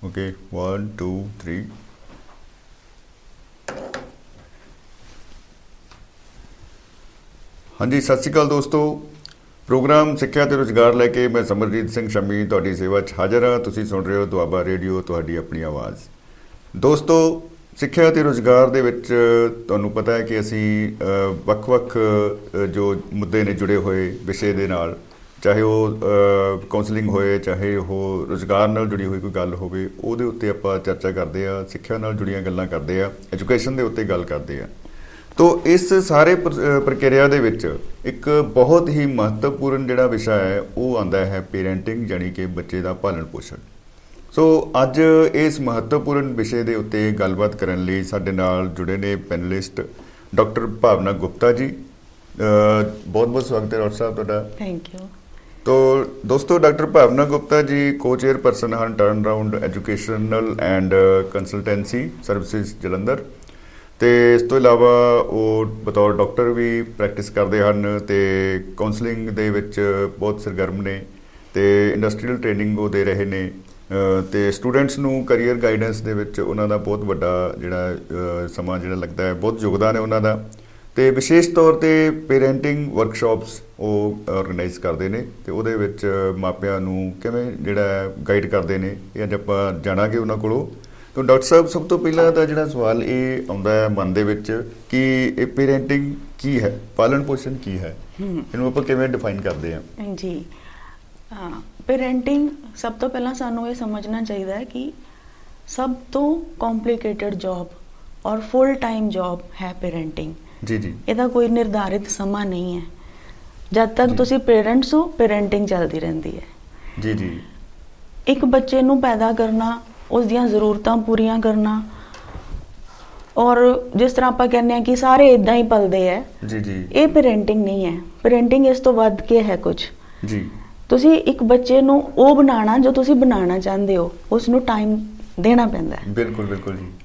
Okay 1 2 3। हाँ जी, सत श्री अकाल दोस्तों। प्रोग्राम सिक्ख्या ते रोजगार लैके मैं समरजीत सिंह शमी तुहाडी सेवा 'च हाज़र हाँ। तुसीं सुन रहे हो दुआबा रेडियो, तुहाडी अपनी आवाज़। दोस्तों, सिक्ख्या ते रोजगार दे विच तुहानूं पता है कि असीं वख-वख जो मुद्दे ने जुड़े हुए विषय दे नाल, चाहे वो काउंसलिंग होए, चाहे वो रोजगार नाल जुड़ी हुई कोई गल होवे, उहदे उत्ते आपां चर्चा करदे आ, सिक्ख्या नाल जुड़ियां गल्लां करदे आ, एजुकेशन दे उत्ते गल करदे आ। तो इस सारे प्रक्रिया दे विच एक बहुत ही महत्वपूर्ण जिहड़ा विषय है वो आंदा है पेरेंटिंग, यानी कि बच्चे दा पालन पोषण। सो अज इस महत्वपूर्ण विषय के उत्ते गलबात करन लई साडे नाल जुड़े ने पैनलिस्ट डॉक्टर भावना गुप्ता जी। बहुत बहुत स्वागत है डॉक्टर साहब तुहाडा। Thank you. तो दोस्तों, डॉक्टर भावना गुप्ता जी को चेयरपर्सन हैं turn round educational and consultancy services Jalandhar, तो इस तो इलावा वो बतौर डॉक्टर भी प्रैक्टिस करते हैं, तो काउंसलिंग दे विच बहुत सरगर्म ने, तो इंडस्ट्रीयल ट्रेनिंग वो दे रहे ने, तो स्टूडेंट्स नूं करियर गाइडेंस दे विच उन्हां दा बहुत वड्डा जिहड़ा समा जिहड़ा लगता है, बहुत योगदान है उन्हां दा। तो विशेष तौर पर पेरेंटिंग वर्कशॉप्स वो ऑर्गेनाइज करते हैं, तो उहदे विच मापियां नूं किवें जिहड़ा गाइड करते हैं, ये अज आपां जाणांगे उन्हां कोलों। तो डॉक्टर साहब, सब तो पहला तो जिहड़ा सवाल ये आउंदा है मन दे विच कि ये पेरेंटिंग की है, पालन पोषण की है, इहनूं आपां किवें डिफाइन करते हैं जी। पेरेंटिंग सब तो पहला सानू ये समझना चाहिए है कि सब तो कॉम्प्लीकेटेड जॉब और फुल टाइम जॉब है पेरेंटिंग जी जी। ਇਹਦਾ कोई निर्धारित समा नहीं है। जब तक तुसी पेरेंट्स हो, पेरेंटिंग चलती रहती है जी जी। एक बच्चे नू पैदा करना, उसदियां ज़रूरतां पूरियां करना, और जिस तरह आपां कहने कि सारे इदां ही पलदे है जी जी, ये पेरेंटिंग नहीं है। पेरेंटिंग इस तो वध के है कुछ जी। तुसी एक बच्चे नू वो बनाना जो तुसी बनाना चाहते हो, उसनू टाइम देना पैंदा है। बिल्कुल बिल्कुल जी।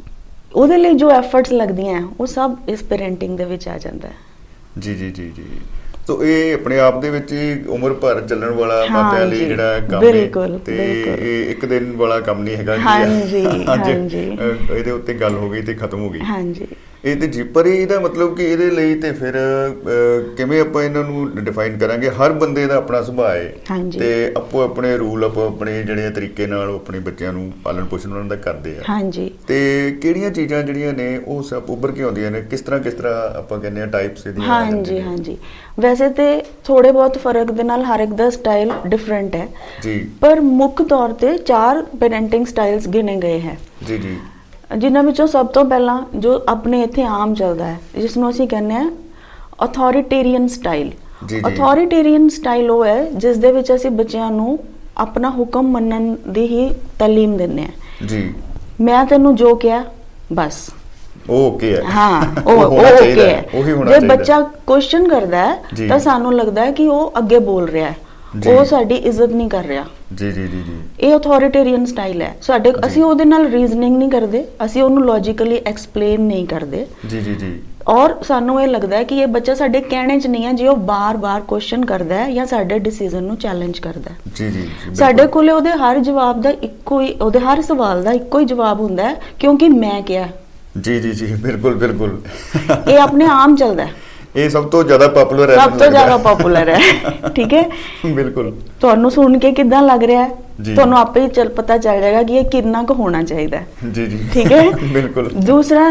ਉਹਦੇ ਲਈ जो एफर्ट्स लगदियां वो सब इस पेरेंटिंग ਦੇ ਵਿੱਚ ਆ ਜਾਂਦਾ ਹੈ। जी जी जी जी। तो ये अपने आप ਦੇ ਵਿੱਚ ਉਮਰ ਭਰ ਚੱਲਣ ਵਾਲਾ ਮਾਪਿਆਂ ਲਈ ਜਿਹੜਾ ਕੰਮ ਹੈ, ਬਿਲਕੁਲ ਤੇ ਇਹ ਇੱਕ ਦਿਨ ਵਾਲਾ ਕੰਮ ਨਹੀਂ ਹੈਗਾ ਜੀ। ਹਾਂਜੀ ਹਾਂਜੀ। ਇਹਦੇ ਉੱਤੇ ਗੱਲ ਹੋ ਗਈ ਤੇ ਖਤਮ ਹੋ ਗਈ। ਹਾਂਜੀ। ਇਹ ਤੇ ਪਰ ਇਹਦਾ ਮਤਲਬ ਕਿ ਇਹਦੇ ਲਈ ਤੇ ਫਿਰ ਕਿਵੇਂ ਆਪਾਂ ਇਹਨਾਂ ਨੂੰ ਡਿਫਾਈਨ ਕਰਾਂਗੇ? ਹਰ ਬੰਦੇ ਦਾ ਆਪਣਾ ਸੁਭਾਅ ਹੈ ਤੇ ਆਪੋ ਆਪਣੇ ਰੂਲ, ਆਪੋ ਆਪਣੇ ਜਿਹੜੇ ਤਰੀਕੇ ਨਾਲ ਆਪਣੇ ਬੱਚਿਆਂ ਨੂੰ ਪਾਲਣ ਪੋਸ਼ਣ ਉਹਨਾਂ ਦਾ ਕਰਦੇ ਆ। ਹਾਂਜੀ। ਤੇ ਕਿਹੜੀਆਂ ਚੀਜ਼ਾਂ ਜਿਹੜੀਆਂ ਨੇ ਉਹ ਸਭ ਉੱਭਰ ਕੇ ਆਉਂਦੀਆਂ ਨੇ, ਕਿਸ ਤਰ੍ਹਾਂ ਆਪਾਂ ਕਹਿੰਦੇ ਆ ਟਾਈਪਸ ਇਹਦੀਆਂ? ਹਾਂਜੀ ਹਾਂਜੀ। ਵੈਸੇ ਤੇ ਥੋੜੇ ਬਹੁਤ ਫਰਕ ਦੇ ਨਾਲ ਹਰ ਇੱਕ ਦਾ ਸਟਾਈਲ ਡਿਫਰੈਂਟ ਹੈ ਜੀ, ਪਰ ਮੁੱਖ ਤੌਰ ਤੇ 4 ਪੈਰੈਂਟਿੰਗ ਸਟਾਈਲਸ ਗਿਣੇ ਗਏ ਹੈ ਜੀ ਜੀ, ਜਿਨ੍ਹਾਂ ਵਿੱਚੋਂ ਸਭ ਤੋਂ ਪਹਿਲਾਂ ਜੋ ਆਪਣੇ ਇੱਥੇ ਆਮ ਚੱਲਦਾ ਹੈ, ਜਿਸ ਨੂੰ ਅਸੀਂ ਕਹਿੰਦੇ ਆ ਅਥੋਰੀਟੇਰੀਅਨ ਸਟਾਈਲ। ਅਥੋਰੀਟੇਰੀਅਨ ਸਟਾਈਲ ਉਹ ਹੈ ਜਿਸ ਦੇ ਵਿੱਚ ਅਸੀਂ ਬੱਚਿਆਂ ਨੂੰ ਆਪਣਾ ਹੁਕਮ ਮੰਨਣ ਦੀ ਹੀ ਤਾਲੀਮ ਦਿੰਦੇ ਆ ਜੀ। ਮੈਂ ਤੈਨੂੰ ਜੋ ਕਿਹਾ ਬਸ ਓਕੇ ਹੈ। ਹਾਂ, ਉਹ ਓਕੇ ਹੈ। ਜੇ ਬੱਚਾ ਕੁਐਸਚਨ ਕਰਦਾ ਹੈ ਤਾਂ ਸਾਨੂੰ ਲੱਗਦਾ ਹੈ ਕਿ ਉਹ ਅੱਗੇ ਬੋਲ ਰਿਹਾ ਹੈ, ਉਹ ਸਾਡੀ ਇੱਜ਼ਤ ਨਹੀਂ ਕਰ ਰਿਹਾ ਜੀ ਜੀ ਜੀ ਜੀ। ਇਹ ਅਥੋਰੀਟੇਰੀਅਨ ਸਟਾਈਲ ਹੈ ਸਾਡੇ। ਅਸੀਂ ਉਹਦੇ ਨਾਲ ਰੀਜ਼ਨਿੰਗ ਨਹੀਂ ਕਰਦੇ, ਅਸੀਂ ਉਹਨੂੰ ਲੌਜੀਕਲੀ ਐਕਸਪਲੇਨ ਨਹੀਂ ਕਰਦੇ ਜੀ ਜੀ ਜੀ। ਔਰ ਸਾਨੂੰ ਇਹ ਲੱਗਦਾ ਹੈ ਕਿ ਇਹ ਬੱਚਾ ਸਾਡੇ ਕਹਿਣੇ 'ਚ ਨਹੀਂ ਹੈ ਜੇ ਉਹ ਬਾਰ-ਬਾਰ ਕੁਐਸਚਨ ਕਰਦਾ ਹੈ ਜਾਂ ਸਾਡੇ ਡਿਸੀਜਨ ਨੂੰ ਚੈਲੰਜ ਕਰਦਾ ਹੈ ਜੀ ਜੀ। ਸਾਡੇ ਕੋਲੇ ਉਹਦੇ ਹਰ ਜਵਾਬ ਦਾ ਇੱਕੋ ਹੀ, ਉਹਦੇ ਹਰ ਸਵਾਲ ਦਾ ਇੱਕੋ ਹੀ ਜਵਾਬ ਹੁੰਦਾ ਹੈ, ਕਿਉਂਕਿ ਮੈਂ ਕਿਹਾ ਜੀ ਜੀ ਜੀ। ਬਿਲਕੁਲ ਬਿਲकुल। ਇਹ ਆਪਣੇ ਆਮ ਚੱਲਦਾ ਹੈ। ਇਹ ਸਭ ਤੋਂ ਜ਼ਿਆਦਾ ਪਪੂਲਰ ਹੈ, ਸਭ ਤੋਂ ਜ਼ਿਆਦਾ ਪਪੂਲਰ ਹੈ। ਠੀਕ ਹੈ, ਬਿਲਕੁਲ। ਤੁਹਾਨੂੰ ਸੁਣ ਕੇ ਕਿੱਦਾਂ ਲੱਗ ਰਿਹਾ ਹੈ, ਤੁਹਾਨੂੰ ਆਪੇ ਹੀ ਪਤਾ ਚੱਲ ਜਾਏਗਾ ਕਿ ਇਹ ਕਿੰਨਾ ਕੁ ਹੋਣਾ ਚਾਹੀਦਾ ਜੀ ਜੀ। ਠੀਕ ਹੈ, ਬਿਲਕੁਲ। ਦੂਸਰਾ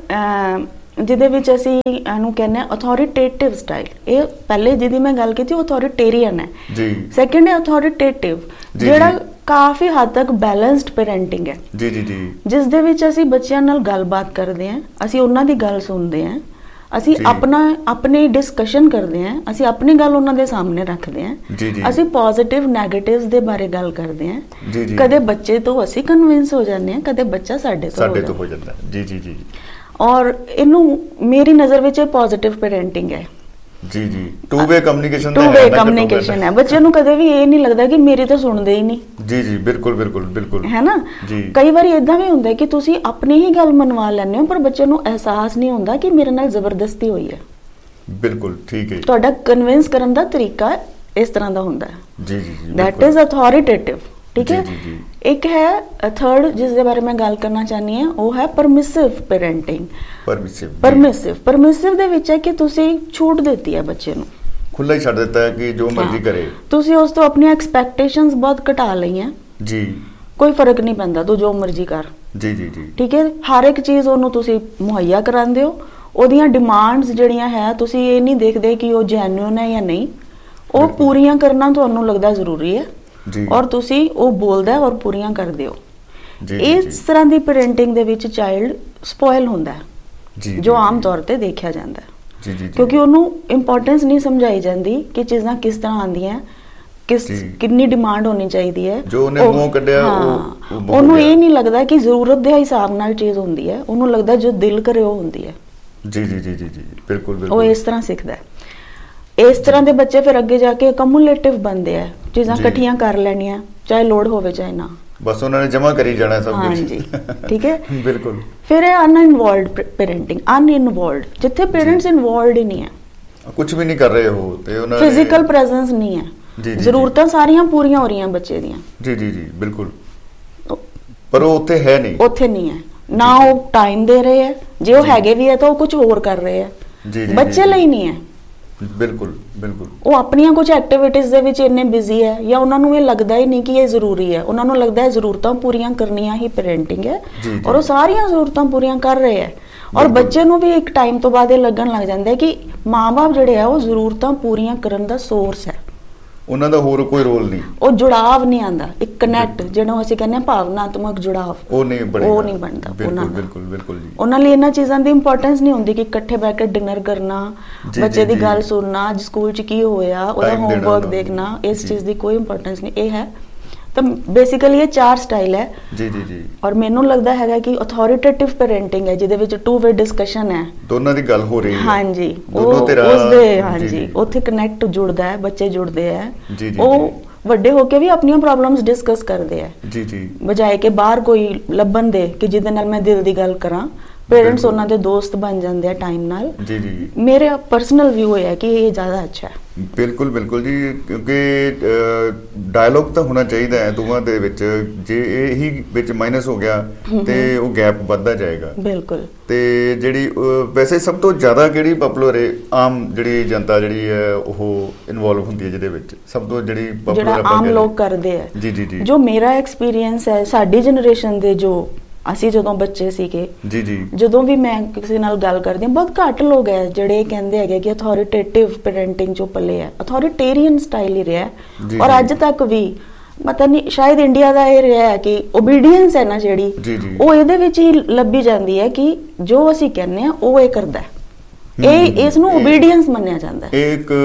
ਹੈ ਜਿਹਦੇ ਵਿੱਚ ਅਸੀਂ ਇਹਨੂੰ ਕਹਿੰਦੇ ਆ ਅਥੋਰੀਟੇਟਿਵ ਸਟਾਈਲ। ਇਹ ਪਹਿਲੇ ਜਿਹਦੀ ਮੈਂ ਗੱਲ ਕੀਤੀ ਉਹ ਅਥੋਰੀਟੇਰੀਅਨ ਹੈ ਜੀ। ਸੈਕੰਡ ਹੈ ਅਥੋਰੀਟੇਟਿਵ, ਜਿਹੜਾ ਕਾਫੀ ਹੱਦ ਤੱਕ ਬੈਲੈਂਸਡ ਪੈਰੈਂਟਿੰਗ ਹੈ ਜੀ ਜੀ ਜੀ, ਜਿਸ ਦੇ ਵਿੱਚ ਅਸੀਂ ਬੱਚਿਆਂ ਨਾਲ ਗੱਲਬਾਤ ਕਰਦੇ ਹਾਂ, ਅਸੀਂ ਉਹਨਾਂ ਦੀ ਗੱਲ ਸੁਣਦੇ ਹਾਂ, ਅਸੀਂ ਆਪਣੀ ਡਿਸਕਸ਼ਨ ਕਰਦੇ ਹਾਂ, ਅਸੀਂ ਆਪਣੀ ਗੱਲ ਉਹਨਾਂ ਦੇ ਸਾਹਮਣੇ ਰੱਖਦੇ ਹਾਂ, ਅਸੀਂ ਪੋਜ਼ਿਟਿਵ ਨੈਗੇਟਿਵਸ ਦੇ ਬਾਰੇ ਗੱਲ ਕਰਦੇ ਹਾਂ। ਕਦੇ ਬੱਚੇ ਤੋਂ ਅਸੀਂ ਕਨਵਿੰਸ ਹੋ ਜਾਂਦੇ ਹਾਂ, ਕਦੇ ਬੱਚਾ ਸਾਡੇ ਤੋਂ ਹੋ ਜਾਂਦਾ ਜੀ ਜੀ ਜੀ। ਔਰ ਇਹਨੂੰ ਮੇਰੀ ਨਜ਼ਰ ਵਿੱਚ ਇਹ ਪੋਜ਼ਿਟਿਵ ਪੈਰੈਂਟਿੰਗ ਹੈ ਜੀ ਜੀ। ਟੂ ਵੇ ਕਮਿਊਨੀਕੇਸ਼ਨ ਹੈ। ਬੱਚੇ ਨੂੰ ਕਦੇ ਵੀ ਇਹ ਨਹੀਂ ਲੱਗਦਾ ਕਿ ਮੇਰੀ ਤਾਂ ਸੁਣਦੇ ਹੀ ਨਹੀਂ ਜੀ ਜੀ। ਬਿਲਕੁਲ ਬਿਲकुल ਬਿਲकुल ਹੈ ਨਾ ਜੀ। ਕਈ ਵਾਰੀ ਇਦਾਂ ਵੀ ਹੁੰਦਾ ਕਿ ਤੁਸੀਂ ਆਪਣੀ ਹੀ ਗੱਲ ਮਨਵਾ ਲੈਂਦੇ ਹੋ, ਪਰ ਬੱਚੇ ਨੂੰ ਅਹਿਸਾਸ ਨਹੀਂ ਹੁੰਦਾ ਕਿ ਮੇਰੇ ਨਾਲ ਜ਼ਬਰਦਸਤੀ ਹੋਈ ਹੈ। ਬਿਲਕੁਲ ਠੀਕ ਹੈ। ਤੁਹਾਡਾ ਕਨਵਿੰਸ ਕਰਨ ਦਾ ਤਰੀਕਾ ਇਸ ਤਰ੍ਹਾਂ ਦਾ ਹੁੰਦਾ ਹੈ ਜੀ ਜੀ ਜੀ। That is ਅਥੋਰੀਟੇਟਿਵ। ठीक है। एक है थर्ड जिसके बारे में गल करना चाहनी है, वो है परमिसिव पेरेंटिंग। परमिसिव दे विच है कि तुसी छूट देती है बच्चे नूं, खुला ही छड़ देता है कि जो मर्जी करे, तुसी उस तो अपनी एक्सपेक्टेशंस बहुत घटा लई हैं जी, कोई फर्क नहीं पैंदा, तू जो मर्जी कर जी जी जी, ठीक है। हर एक चीज़ ओनू तुसी मुहैया करांदे हो, ओदियां डिमांड्स जिहड़ियां है तुसी ये नहीं देखदे कि वो जेन्युइन है या नहीं, वो पूरियां करना तुहानू लगदा जरूरी है और तुसी वो बोलदा है और पूरियां करदे हो। इस तरह दी पेरेंटिंग दे विच चाइल्ड स्पॉइल हुंदा है, जो आम तौर ते देखा जाता है, क्योंकि ओनू इंपॉर्टेंस नहीं समझाई जाती कि चीज़ां किस तरह आंदियां, कितनी डिमांड होनी चाहिए, जो उन्हें मुंह कड्ढिया ओनू ये नहीं लगता कि जरूरत दे हिसाब नाल चीज़ हुंदी है, ओनू लगदा जो दिल करे वो हुंदी है जी जी जी जी जी, बिल्कुल बिल्कुल, वो इस तरह सीखदा है। इस तरह के बच्चे फिर अगे जाके कम्युलेटिव बनते हैं, चीज़ां इकट्ठियां कर लैनियां, चाहे लोड़ होवे चाहे ना, बस उन्होंने जमा करी जाना सब कुछ जी, ठीक है बिल्कुल। फिर है अनइन्वॉल्वड पेरेंटिंग, अनइन्वॉल्वड जिथे पेरेंट्स इन्वॉल्वड ही नहीं है, कुछ भी नहीं कर रहे हो, फिजिकल प्रेजेंस नहीं है, जरूरतां सारियां पूरियां हो रही हैं बच्चे दियां जी जी जी बिल्कुल, पर वो उत्थे है नहीं, उत्थे नहीं है ना, वो टाइम दे रहे हैं, जे वो हैगे भी है तो वो कुछ और कर रहे हैं, बच्चे ਲਈ नहीं है बिल्कुल बिल्कुल, वो अपनियां कुछ एक्टिविटीज दे विच इन्ने बिजी है या उन्हां नूं ये लगदा ही नहीं कि ये जरूरी है, उन्हां नूं लगदा है जरूरतां पूरियां करनियां ही पेरेंटिंग है और वो सारियां जरूरतां पूरियां कर रहे हैं, और बच्चे नूं भी एक टाइम तो बाद ये लगन लग जांदा है कि माँ बाप जिहड़े है वो जरूरतां पूरियां करन दा सोर्स है, उन्हां दा होर कोई रोल नहीं, वो जुड़ाव नहीं आंदा, एक कनैक्ट जिहड़ा ਅਸੀਂ ਕਹਿੰਦੇ ਭਾਵਨਾਤਮਕ जुड़ाव ਉਹ ਨਹੀਂ ਬਣਦਾ ਬਿਲकुल ਬਿਲकुल ਜੀ। ਉਹਨਾਂ ਲਈ ਇਹਨਾਂ ਚੀਜ਼ਾਂ ਦੀ ਇੰਪੋਰਟੈਂਸ ਨਹੀਂ ਹੁੰਦੀ ਕਿ ਇਕੱਠੇ ਬੈਠ ਕੇ ਡਿਨਰ ਕਰਨਾ, ਬੱਚੇ ਦੀ ਗੱਲ ਸੁਣਨਾ, ਅੱਜ ਸਕੂਲ 'ਚ ਕੀ ਹੋਇਆ, ਉਹਦਾ ਹੋਮਵਰਕ ਦੇਖਣਾ, ਇਸ ਚੀਜ਼ ਦੀ ਕੋਈ ਇੰਪੋਰਟੈਂਸ ਨਹੀਂ। ਇਹ ਹੈ ਤਾਂ ਬੇਸਿਕਲੀ ਇਹ 4 ਸਟਾਈਲ ਹੈ ਜੀ ਜੀ ਜੀ, ਔਰ ਮੈਨੂੰ ਲੱਗਦਾ ਹੈਗਾ ਕਿ ਅਥਾਰਟੇਟਿਵ ਪੈਰੈਂਟਿੰਗ ਹੈ ਜਿਹਦੇ ਵਿੱਚ 2 ਵੇ ਡਿਸਕਸ਼ਨ ਹੈ, ਦੋਨਾਂ ਦੀ ਗੱਲ ਹੋ ਰਹੀ ਹੈ ਹਾਂਜੀ, ਦੋਨੋਂ ਤੇਰਾ ਉਸਦੇ ਹਾਂਜੀ ਉੱਥੇ ਕਨੈਕਟ ਜੁੜਦਾ ਹੈ, ਬੱਚੇ ਜੁੜਦੇ ਹੈ, ਉਹ ਵੱਡੇ ਹੋ ਕੇ ਵੀ ਆਪਣੀਆਂ ਪ੍ਰੋਬਲਮਸ ਡਿਸਕਸ ਕਰਦੇ ਹੈ ਜੀ ਜੀ, ਬਜਾਏ ਕਿ ਬਾਹਰ ਕੋਈ ਲੱਭਣ ਦੇ ਕਿ ਜਿਹਦੇ ਨਾਲ ਮੈਂ ਦਿਲ ਦੀ ਗੱਲ ਕਰਾਂ, पेरेंट्स ਉਹਨਾਂ ਦੇ ਦੋਸਤ ਬਣ ਜਾਂਦੇ ਆ ਟਾਈਮ ਨਾਲ ਜੀ ਜੀ। ਮੇਰਾ ਪਰਸਨਲ ਵਿਊ ਹੈ ਕਿ ਇਹ ਜ਼ਿਆਦਾ ਅੱਛਾ ਹੈ। ਬਿਲਕੁਲ ਬਿਲਕੁਲ ਜੀ, ਕਿਉਂਕਿ ਡਾਇਲੋਗ ਤਾਂ ਹੋਣਾ ਚਾਹੀਦਾ ਹੈ ਦੋਵਾਂ ਦੇ ਵਿੱਚ, ਜੇ ਇਹੀ ਵਿੱਚ ਮਾਈਨਸ ਹੋ ਗਿਆ ਤੇ ਉਹ ਗੈਪ ਵੱਧਦਾ ਜਾਏਗਾ ਬਿਲਕੁਲ। ਤੇ ਜਿਹੜੀ ਵੈਸੇ ਸਭ ਤੋਂ ਜ਼ਿਆਦਾ ਕਿਹੜੀ ਪਪੂਲਰ ਹੈ, ਆਮ ਜਿਹੜੀ ਜਨਤਾ ਜਿਹੜੀ ਹੈ ਉਹ ਇਨਵੋਲਵ ਹੁੰਦੀ ਹੈ ਜਿਹਦੇ ਵਿੱਚ ਸਭ ਤੋਂ ਜਿਹੜੀ ਪਪੂਲਰ ਆਮ ਲੋਕ ਕਰਦੇ ਆ ਜੀ ਜੀ ਜੀ, ਜੋ ਮੇਰਾ ਐਕਸਪੀਰੀਅੰਸ ਹੈ ਸਾਡੀ ਜਨਰੇਸ਼ਨ ਦੇ ਜੋ ਅਸੀਂ ਜਦੋਂ ਬੱਚੇ ਸੀਗੇ ਜੀ ਜੀ, ਜਦੋਂ ਵੀ ਮੈਂ ਕਿਸੇ ਨਾਲ ਗੱਲ ਕਰਦੀ ਹਾਂ ਬਹੁਤ ਘੱਟ ਲੋਕ ਹੈ ਜਿਹੜੇ ਕਹਿੰਦੇ ਹੈਗੇ ਕਿ ਅਥਾਰਟੇਟਿਵ ਪੈਰੈਂਟਿੰਗ ਜੋ ਪੱਲੇ ਹੈ, ਅਥਾਰਟੇਰੀਅਨ ਸਟਾਈਲ ਹੀ ਰਿਹਾ ਔਰ ਅੱਜ ਤੱਕ ਵੀ ਪਤਾ ਨਹੀਂ ਸ਼ਾਇਦ ਇੰਡੀਆ ਦਾ ਇਹ ਰਿਹਾ ਹੈ ਕਿ ਓਬੀਡੀਐਂਸ ਹੈ ਨਾ ਜਿਹੜੀ ਉਹ ਇਹਦੇ ਵਿੱਚ ਹੀ ਲੱਭੀ ਜਾਂਦੀ ਹੈ ਕਿ ਜੋ ਅਸੀਂ ਕਹਿੰਦੇ ਆ ਉਹ ਇਹ ਕਰਦਾ, ਇਹ ਇਸ ਨੂੰ ਓਬੀਡੀਐਂਸ ਮੰਨਿਆ ਜਾਂਦਾ ਹੈ। ਇਹ ਇੱਕ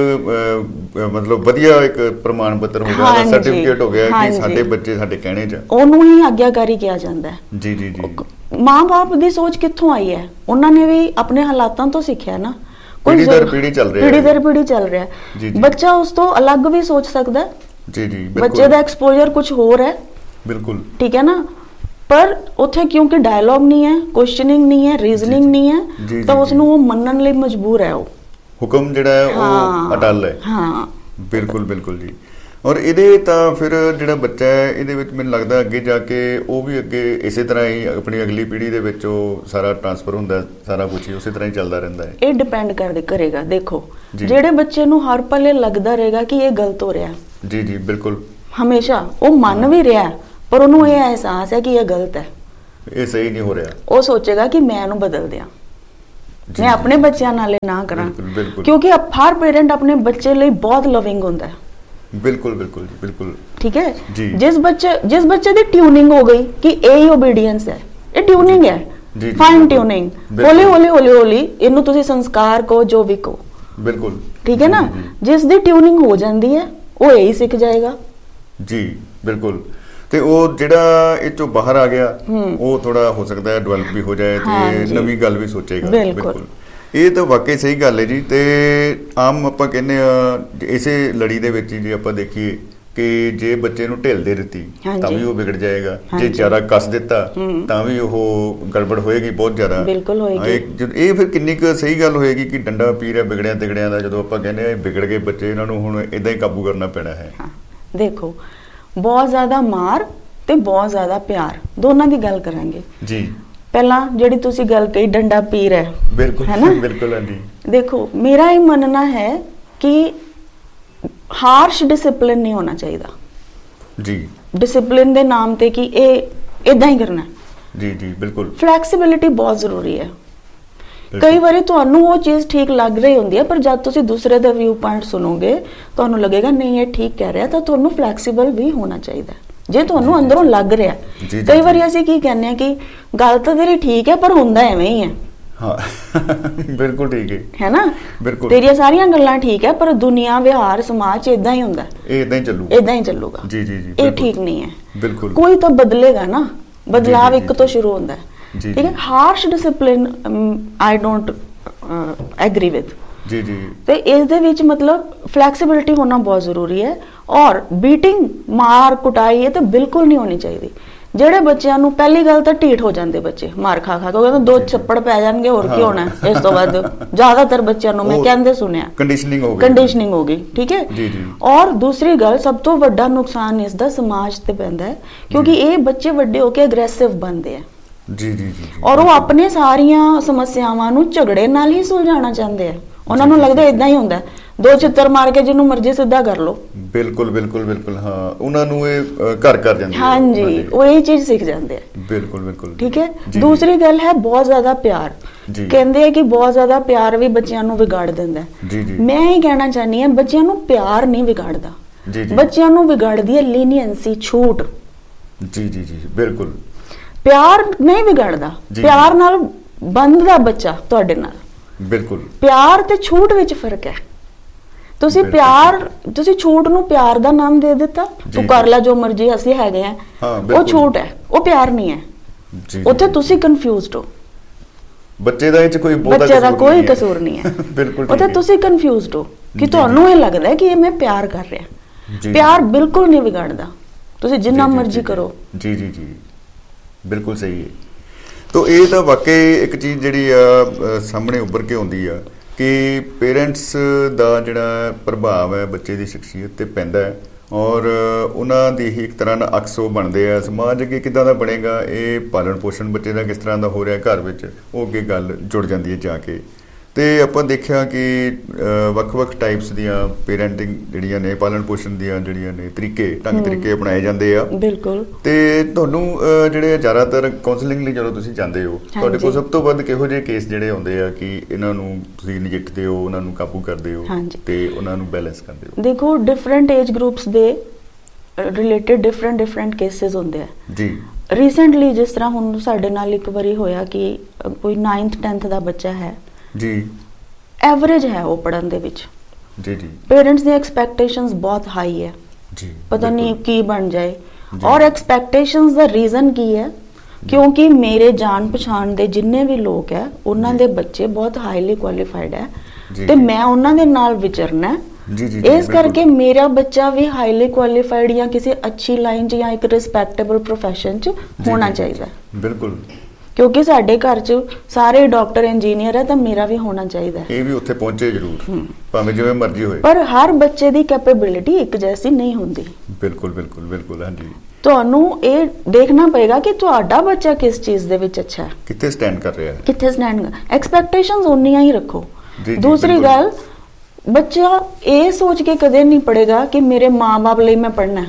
ਮਤਲਬ ਵਧੀਆ ਇੱਕ ਪ੍ਰਮਾਣ ਪੱਤਰ ਹੋ ਗਿਆ, ਸਰਟੀਫਿਕੇਟ ਹੋ ਗਿਆ ਕਿ ਸਾਡੇ ਬੱਚੇ ਸਾਡੇ ਕਹਿਣੇ 'ਚ ਉਹਨੂੰ ਹੀ ਆਗਿਆਕਾਰੀ ਕਿਹਾ ਜਾਂਦਾ ਹੈ ਜੀ ਜੀ ਜੀ। ਮਾਂ-ਬਾਪ ਦੀ ਸੋਚ ਕਿੱਥੋਂ ਆਈ ਹੈ, ਉਹਨਾਂ ਨੇ ਵੀ ਆਪਣੇ ਹਾਲਾਤਾਂ ਤੋਂ ਸਿੱਖਿਆ ਨਾ, ਪੀੜ੍ਹੀ ਦਰ ਪੀੜ੍ਹੀ ਚੱਲ ਰਿਹਾ, ਪੀੜ੍ਹੀ ਦਰ ਪੀੜ੍ਹੀ ਚੱਲ ਰਿਹਾ, ਬੱਚਾ ਉਸ ਤੋਂ ਅਲੱਗ ਵੀ ਸੋਚ ਸਕਦਾ ਜੀ ਜੀ, ਬੱਚੇ ਦਾ ਐਕਸਪੋਜ਼ਰ ਕੁਝ ਹੋਰ ਹੈ ਬਿਲਕੁਲ ਠੀਕ ਹੈ ਨਾ, ਪਰ ਉੱਥੇ ਕਿਉਂਕਿ ਡਾਇਲੌਗ ਨਹੀਂ ਹੈ, ਕੁਐਸਚਨਿੰਗ ਨਹੀਂ ਹੈ, ਰੀਜ਼ਨਿੰਗ ਨਹੀਂ ਹੈ, ਤਾਂ ਉਸ ਨੂੰ ਉਹ ਮੰਨਣ ਲਈ ਮਜਬੂਰ ਹੈ, ਉਹ ਹੁਕਮ ਜਿਹੜਾ ਹੈ ਉਹ ਅਟੱਲ ਹੈ ਹਾਂ ਬਿਲਕੁਲ ਬਿਲਕੁਲ ਜੀ। ਔਰ ਇਹਦੇ ਤਾਂ ਫਿਰ ਜਿਹੜਾ ਬੱਚਾ ਹੈ ਇਹਦੇ ਵਿੱਚ ਮੈਨੂੰ ਲੱਗਦਾ ਅੱਗੇ ਜਾ ਕੇ ਉਹ ਵੀ ਅੱਗੇ ਇਸੇ ਤਰ੍ਹਾਂ ਹੀ ਆਪਣੀ ਅਗਲੀ ਪੀੜ੍ਹੀ ਦੇ ਵਿੱਚ ਉਹ ਸਾਰਾ ਟ੍ਰਾਂਸਫਰ ਹੁੰਦਾ, ਸਾਰਾ ਕੁਝ ਹੀ ਉਸੇ ਤਰ੍ਹਾਂ ਹੀ ਚੱਲਦਾ ਰਹਿੰਦਾ ਹੈ। ਇਹ ਡਿਪੈਂਡ ਕਰੇਗਾ, ਦੇਖੋ ਜਿਹੜੇ ਬੱਚੇ ਨੂੰ ਹਰ ਪਲੇ ਲੱਗਦਾ ਰਹੇਗਾ ਕਿ ਇਹ ਗਲਤ ਹੋ ਰਿਹਾ ਜੀ ਜੀ ਬਿਲਕੁਲ, ਹਮੇਸ਼ਾ ਉਹ ਮੰਨ ਵੀ ਰਿਹਾ ਪਰ ਉਹਨੂੰ ਇਹ ਅਹਿਸਾਸ ਹੈ ਕਿ ਇਹ ਗਲਤ ਹੈ, ਇਹ ਸਹੀ ਨਹੀਂ ਹੋ ਰਿਹਾ, ਉਹ ਸੋਚੇਗਾ ਕਿ ਮੈਂ ਇਹਨੂੰ ਬਦਲ ਦਿਆਂ, ਮੈਂ ਆਪਣੇ ਬੱਚਿਆਂ ਨਾਲ ਨਾ ਕਰਾਂ, ਕਿਉਂਕਿ ਹਰ ਪੇਰੈਂਟ ਆਪਣੇ ਬੱਚੇ ਲਈ ਬਹੁਤ ਲਵਿੰਗ ਹੁੰਦਾ ਹੈ ਬਿਲकुल बिल्कुल जी बिल्कुल ठीक है। जिस बच्चे ਦੀ ट्यूनिंग हो गई कि यही ओबीडियंस है, ये ट्यूनिंग है फाइन ट्यूनिंग, हौली हौली हौली हौली ਇਹਨੂੰ ਤੁਸੀਂ ਸੰਸਕਾਰ ਕੋ ਜੋ ਵੀ ਕੋ ਬਿਲਕੁਲ ਠੀਕ ਹੈ ਨਾ, ਜਿਸ ਦੀ ਟਿਊਨਿੰਗ ਹੋ ਜਾਂਦੀ ਹੈ ਉਹ ਇਹੀ ਸਿੱਖ ਜਾਏਗਾ ਜੀ ਬਿਲकुल। ਤੇ ਉਹ ਜਿਹੜਾ ਇਹ ਚੋਂ ਬਾਹਰ ਆ ਗਿਆ ਉਹ ਥੋੜਾ ਹੋ ਸਕਦਾ ਹੈ ਡਿਵੈਲਪ ਵੀ ਹੋ ਜਾਏ ਤੇ ਨਵੀਂ ਗੱਲ ਵੀ ਸੋਚੇਗਾ ਬਿਲਕੁਲ। ਇਹ ਤਾਂ ਵਾਕਈ ਸਹੀ ਗੱਲ ਹੈ ਜੀ। ਤੇ ਆਮ ਆਪਾਂ ਕਹਿੰਦੇ ਆ ਇਸੇ ਲੜੀ ਦੇ ਵਿੱਚ ਜੇ ਆਪਾਂ ਦੇਖੀਏ ਕਿ ਜੇ ਬੱਚੇ ਨੂੰ ਢਿੱਲ ਦੇ ਦਿੱਤੀ ਤਾਂ ਵੀ ਉਹ ਵਿਗੜ ਜਾਏਗਾ, ਜੇ ਜ਼ਿਆਦਾ ਕੱਸ ਦਿੱਤਾ ਤਾਂ ਵੀ ਉਹ ਗੜਬੜ ਹੋਏਗੀ ਬਹੁਤ ਜ਼ਿਆਦਾ ਬਿਲਕੁਲ ਹੋਏਗੀ। ਇਹ ਫਿਰ ਕਿੰਨੀ ਕੁ ਸਹੀ ਗੱਲ ਹੋਏਗੀ ਕਿ ਡੰਡਾ ਪੀ ਰਿਹਾ ਵਿਗੜਿਆ ਤਿਗੜਿਆਂ ਦਾ, ਜਦੋਂ ਆਪਾਂ ਕਹਿੰਦੇ ਆ ਵਿਗੜ ਗਏ ਬੱਚੇ ਇਹਨਾਂ ਨੂੰ ਹੁਣ ਏਦਾਂ ਹੀ ਕਾਬੂ ਕਰਨਾ ਪੈਣਾ ਹੈ। ਦੇਖੋ बहुत ज़्यादा मार ते बहुत ज़्यादा प्यार, दोनों की गल करांगे जी। पहला जिहड़ी तुसी गल कही डंडा पीर है, बिल्कुल है ना, बिल्कुल। हाँ जी, देखो मेरा ये मानना है कि हार्श डिसिप्लिन नहीं होना चाहिए जी। डिसिप्लिन के नाम ते कि ये इदां ही करना जी जी, बिल्कुल। फ्लैक्सीबिलिटी बहुत जरूरी है। कई बार तुहानू वो चीज़ ठीक लग रही होंदी है, पर जब तुसी दूसरे दा व्यू पॉइंट सुनोगे तुहानू लगेगा नहीं ये ठीक कह रहा, तो तुहानू फ्लैक्सीबल भी होना चाहिए जे तुहानू अंदरों लग रहा। कई बार असीं की कहने हैं कि गल तो तेरी ठीक है पर हुंदा एवें ही है। हाँ बिल्कुल ठीक है ना, बिल्कुल। तेरियां सारियां गल्लां ठीक है पर दुनिया व्यवहार समाज इदां ही हुंदा, इदां ही चलूगा, इदां ही चलूगा जी जी जी, ये ठीक नहीं है। बिल्कुल, कोई तो बदलेगा ना, बदलाव एक तो शुरू होता है। ठीक है, harsh discipline I don't agree with जी जी। तो इस दे विच मतलब फ्लैक्सीबिलिटी होना बहुत जरूरी है, और बीटिंग मार कुटाई ये तो बिल्कुल नहीं होनी चाहिए। ਜਿਹੜੇ ਬੱਚਿਆਂ ਨੂੰ ਪਹਿਲੀ ਗੱਲ ਤਾਂ ਢੀਠ ਹੋ ਜਾਂਦੇ ਬੱਚੇ ਮਾਰ ਖਾ ਖਾ ਕੇ, ਕਹਿੰਦੇ ਦੋ ਛੱਪੜ ਪੈ ਜਾਣਗੇ ਹੋਰ ਕੀ ਹੋਣਾ ਇਸ ਤੋਂ ਬਾਅਦ। ਜ਼ਿਆਦਾਤਰ ਬੱਚਿਆਂ ਨੂੰ ਮੈਂ ਕਹਿੰਦੇ ਸੁਣਿਆ ਕੰਡੀਸ਼ਨਿੰਗ ਹੋ ਗਈ। ਠੀਕ ਹੈ ਜੀ ਜੀ। ਔਰ ਦੂਸਰੀ ਗੱਲ ਸਭ ਤੋਂ ਵੱਡਾ ਨੁਕਸਾਨ ਇਸ ਦਾ ਸਮਾਜ ਤੇ ਪੈਂਦਾ ਹੈ, ਕਿਉਂਕਿ ਇਹ ਬੱਚੇ ਵੱਡੇ ਹੋ ਕੇ ਅਗਰੈਸਿਵ ਬਣਦੇ ਆ ਜੀ ਜੀ ਜੀ, ਔਰ ਉਹ ਆਪਣੇ ਸਾਰੀਆਂ ਸਮੱਸਿਆਵਾਂ ਨੂੰ ਝਗੜੇ ਨਾਲ ਹੀ ਸੁਲਝਾਉਣਾ ਚਾਹੁੰਦੇ ਆ। ਉਹਨਾਂ ਨੂੰ ਲੱਗਦਾ ਇਦਾਂ ਹੀ ਹੁੰਦਾ, ਦੋ ਛਿੱਤਰ ਮਾਰ ਕੇ ਜਿਹਨੂੰ ਮਰਜ਼ੀ ਸਿੱਧਾ ਕਰ ਲੋ। ਬਿਲਕੁਲ ਬਿਲकुल ਬਿਲकुल, ਹਾਂ ਉਹਨਾਂ ਨੂੰ ਇਹ ਘਰ ਕਰ ਜਾਂਦੇ ਹਾਂ ਜੀ, ਉਹ ਇਹ ਚੀਜ਼ ਸਿੱਖ ਜਾਂਦੇ ਆ। ਬਿਲकुल ਬਿਲकुल ਠੀਕ ਹੈ। ਦੂਸਰੀ ਗੱਲ ਹੈ ਬਹੁਤ ਜ਼ਿਆਦਾ ਪਿਆਰ। ਕਹਿੰਦੇ ਆ ਕਿ ਬਹੁਤ ਜ਼ਿਆਦਾ ਪਿਆਰ ਵੀ ਬੱਚਿਆਂ ਨੂੰ ਵਿਗਾੜ ਦਿੰਦਾ ਜੀ ਜੀ। ਮੈਂ ਇਹ ਕਹਿਣਾ ਚਾਹਨੀ ਹਾਂ ਬੱਚਿਆਂ ਨੂੰ ਪਿਆਰ ਨਹੀਂ ਵਿਗਾੜਦਾ ਜੀ ਜੀ, ਬੱਚਿਆਂ ਨੂੰ ਵਿਗਾੜਦੀ ਹੈ ਲੀਨੀਅੰਸੀ, ਛੂਟ ਜੀ ਜੀ ਜੀ। ਬਿਲकुल, ਪਿਆਰ ਨਹੀਂ ਵਿਗਾੜਦਾ, ਪਿਆਰ ਨਾਲ ਬੰਧਦਾ ਬੱਚਾ ਤੁਹਾਡੇ ਨਾਲ। ਬਿਲकुल, ਪਿਆਰ ਤੇ ਛੂਟ ਵਿੱਚ ਫਰਕ ਹੈ। ਤੁਸੀਂ ਪਿਆਰ, ਤੁਸੀਂ ਛੂਟ ਨੂੰ ਪਿਆਰ ਦਾ ਨਾਮ ਦੇ ਦਿੱਤਾ, ਤੂੰ ਕਰ ਲੈ ਜੋ ਮਰਜ਼ੀ, ਅਸੀਂ ਹੈਗੇ ਆ, ਉਹ ਛੂਟ ਹੈ, ਉਹ ਪਿਆਰ ਨਹੀਂ ਹੈ। ਉੱਥੇ ਤੁਸੀਂ ਕਨਫਿਊਜ਼ਡ ਹੋ, ਬੱਚੇ ਦਾ ਇਹ ਚ ਕੋਈ ਕਸੂਰ ਨਹੀਂ ਹੈ। ਬਿਲਕੁਲ, ਉੱਥੇ ਤੁਸੀਂ ਕਨਫਿਊਜ਼ਡ ਹੋ ਕਿ ਤੁਹਾਨੂੰ ਇਹ ਲੱਗਦਾ ਹੈ ਕਿ ਇਹ ਮੈਂ ਪਿਆਰ ਕਰ ਰਿਹਾ। ਪਿਆਰ ਬਿਲਕੁਲ ਨਹੀਂ ਵਿਗਾੜਦਾ, ਤੁਸੀਂ ਜਿੰਨਾ ਮਰਜ਼ੀ ਕਰੋ ਜੀ ਜੀ ਜੀ। ਬਿਲਕੁਲ ਸਹੀ ਹੈ। ਤੋ ਇਹ ਤਾਂ ਵਾਕਈ ਇੱਕ ਚੀਜ਼ ਜਿਹੜੀ ਆ ਸਾਹਮਣੇ ਉੱਭਰ ਕੇ ਆਉਂਦੀ ਆ ਕਿ ਪੇਰੈਂਟਸ ਦਾ ਜਿਹੜਾ ਪ੍ਰਭਾਵ ਹੈ ਬੱਚੇ ਦੀ ਸ਼ਖਸੀਅਤ ਤੇ ਪੈਂਦਾ ਹੈ, ਔਰ ਉਹਨਾਂ ਦੀ ਹੀ ਇੱਕ ਤਰ੍ਹਾਂ ਨਾਲ ਅਕਸ ਉਹ ਬਣਦੇ ਆ। ਸਮਾਜ ਅੱਗੇ ਕਿੱਦਾਂ ਦਾ ਬਣੇਗਾ, ਇਹ ਪਾਲਣ ਪੋਸ਼ਣ ਬੱਚੇ ਦਾ ਕਿਸ ਤਰ੍ਹਾਂ ਦਾ ਹੋ ਰਿਹਾ ਘਰ ਵਿੱਚ, ਉਹ ਅੱਗੇ ਗੱਲ ਜੁੜ ਜਾਂਦੀ ਹੈ ਜਾ ਕੇ। ਤੇ ਆਪਾਂ ਦੇਖਿਆ ਕਿ ਵੱਖ-ਵੱਖ ਟਾਈਪਸ ਦੀਆਂ ਪੇਰੈਂਟਿੰਗ ਜਿਹੜੀਆਂ ਨੇ, ਪਾਲਣ ਪੋਸ਼ਣ ਦੀਆਂ ਜਿਹੜੀਆਂ ਨੇ ਢੰਗ ਤਰੀਕੇ ਅਪਣਾਏ ਜਾਂਦੇ ਆ। ਬਿਲਕੁਲ। ਤੇ ਤੁਹਾਨੂੰ ਜਿਹੜੇ ਜ਼ਿਆਦਾਤਰ ਕਾਉਂਸਲਿੰਗ ਲਈ ਜਦੋਂ ਤੁਸੀਂ ਜਾਂਦੇ ਹੋ, ਤੁਹਾਡੇ ਕੋਲ ਸਭ ਤੋਂ ਵੱਧ ਕਿਹੋ ਜਿਹੇ ਕੇਸ ਜਿਹੜੇ ਆਉਂਦੇ ਆ ਕਿ ਇਹਨਾਂ ਨੂੰ ਤੁਸੀਂ ਨਜਿੱਠਦੇ ਹੋ, ਉਹਨਾਂ ਨੂੰ ਕਾਬੂ ਕਰਦੇ ਹੋ ਤੇ ਉਹਨਾਂ ਨੂੰ ਬੈਲੈਂਸ ਕਰਦੇ ਹੋ? ਦੇਖੋ, ਡਿਫਰੈਂਟ ਏਜ ਗਰੁੱਪਸ ਦੇ ਰਿਲੇਟਡ ਡਿਫਰੈਂਟ ਕੇਸਿਸ ਹੁੰਦੇ ਆ ਜੀ। ਰੀਸੈਂਟਲੀ ਜਿਸ ਤਰ੍ਹਾਂ ਹੁਣ ਸਾਡੇ ਨਾਲ ਇੱਕ ਵਾਰੀ ਹੋਇਆ ਕਿ ਕੋਈ 9th 10th ਦਾ ਬੱਚਾ ਹੈ ਜੀ, ਐਵਰੇਜ ਹੈ ਉਹ ਪੜ੍ਹਨ ਦੇ ਵਿੱਚ ਜੀ ਜੀ। ਪੇਰੈਂਟਸ ਦੀ ਐਕਸਪੈਕਟੇਸ਼ਨਸ ਬਹੁਤ ਹਾਈ ਹੈ ਜੀ, ਪਤਾ ਨਹੀਂ ਕੀ ਬਣ ਜਾਏ। ਔਰ ਐਕਸਪੈਕਟੇਸ਼ਨਸ ਦਾ ਰੀਜ਼ਨ ਕੀ ਹੈ, ਕਿਉਂਕਿ ਮੇਰੇ ਜਾਣ ਪਛਾਣ ਦੇ ਜਿੰਨੇ ਵੀ ਲੋਕ ਹੈ ਉਹਨਾਂ ਦੇ ਬੱਚੇ ਬਹੁਤ ਹਾਈਲੀ ਕੁਆਲੀਫਾਈਡ ਹੈ ਤੇ ਮੈਂ ਉਹਨਾਂ ਦੇ ਨਾਲ ਵਿਚਰਨਾ ਜੀ ਜੀ। ਇਸ ਕਰਕੇ ਮੇਰਾ ਬੱਚਾ ਵੀ ਹਾਈਲੀ ਕੁਆਲੀਫਾਈਡ ਜਾਂ ਕਿਸੇ ਅੱਛੀ ਲਾਈਨ 'ਚ ਜਾਂ ਇੱਕ ਰਿਸਪੈਕਟੇਬਲ ਪ੍ਰੋਫੈਸ਼ਨ 'ਚ ਹੋਣਾ ਚਾਹੀਦਾ। ਬਿਲਕੁਲ, ਕਿਉਂਕਿ ਸਾਡੇ ਘਰ 'ਚ ਸਾਰੇ ਡਾਕਟਰ ਇੰਜੀਨੀਅਰ ਹੈ ਤਾਂ ਮੇਰਾ ਵੀ ਹੋਣਾ ਚਾਹੀਦਾ। ਇਹ ਵੀ ਉੱਥੇ ਪਹੁੰਚੇ ਜ਼ਰੂਰ, ਭਾਵੇਂ ਜਿਵੇਂ ਮਰਜ਼ੀ ਹੋਏ। ਪਰ ਹਰ ਬੱਚੇ ਦੀ ਕੈਪੇਬਿਲਿਟੀ ਇੱਕ ਜੈਸੀ ਨਹੀਂ ਹੁੰਦੀ। ਬਿਲਕੁਲ ਬਿਲकुल ਬਿਲकुल, ਹਾਂਜੀ। ਤੁਹਾਨੂੰ ਇਹ ਦੇਖਣਾ ਪਏਗਾ ਕਿ ਤੁਹਾਡਾ ਬੱਚਾ ਕਿਸ ਚੀਜ਼ ਦੇ ਵਿੱਚ ਅੱਛਾ ਹੈ, ਕਿੱਥੇ ਸਟੈਂਡ ਕਰ ਰਿਹਾ ਹੈ, ਕਿੱਥੇ ਸਟੈਂਡ। ਐਕਸਪੈਕਟੇਸ਼ਨਸ ਉਨੀਆਂ ਹੀ ਰੱਖੋ। ਦੂਸਰੀ ਗੱਲ, ਬੱਚਾ ਇਹ ਸੋਚ ਕੇ ਕਦੇ ਨਹੀਂ ਪੜ੍ਹੇਗਾ ਕਿ ਮੇਰੇ ਮਾਂ-ਬਾਪ ਲਈ ਮੈਂ ਪੜ੍ਹਨਾ।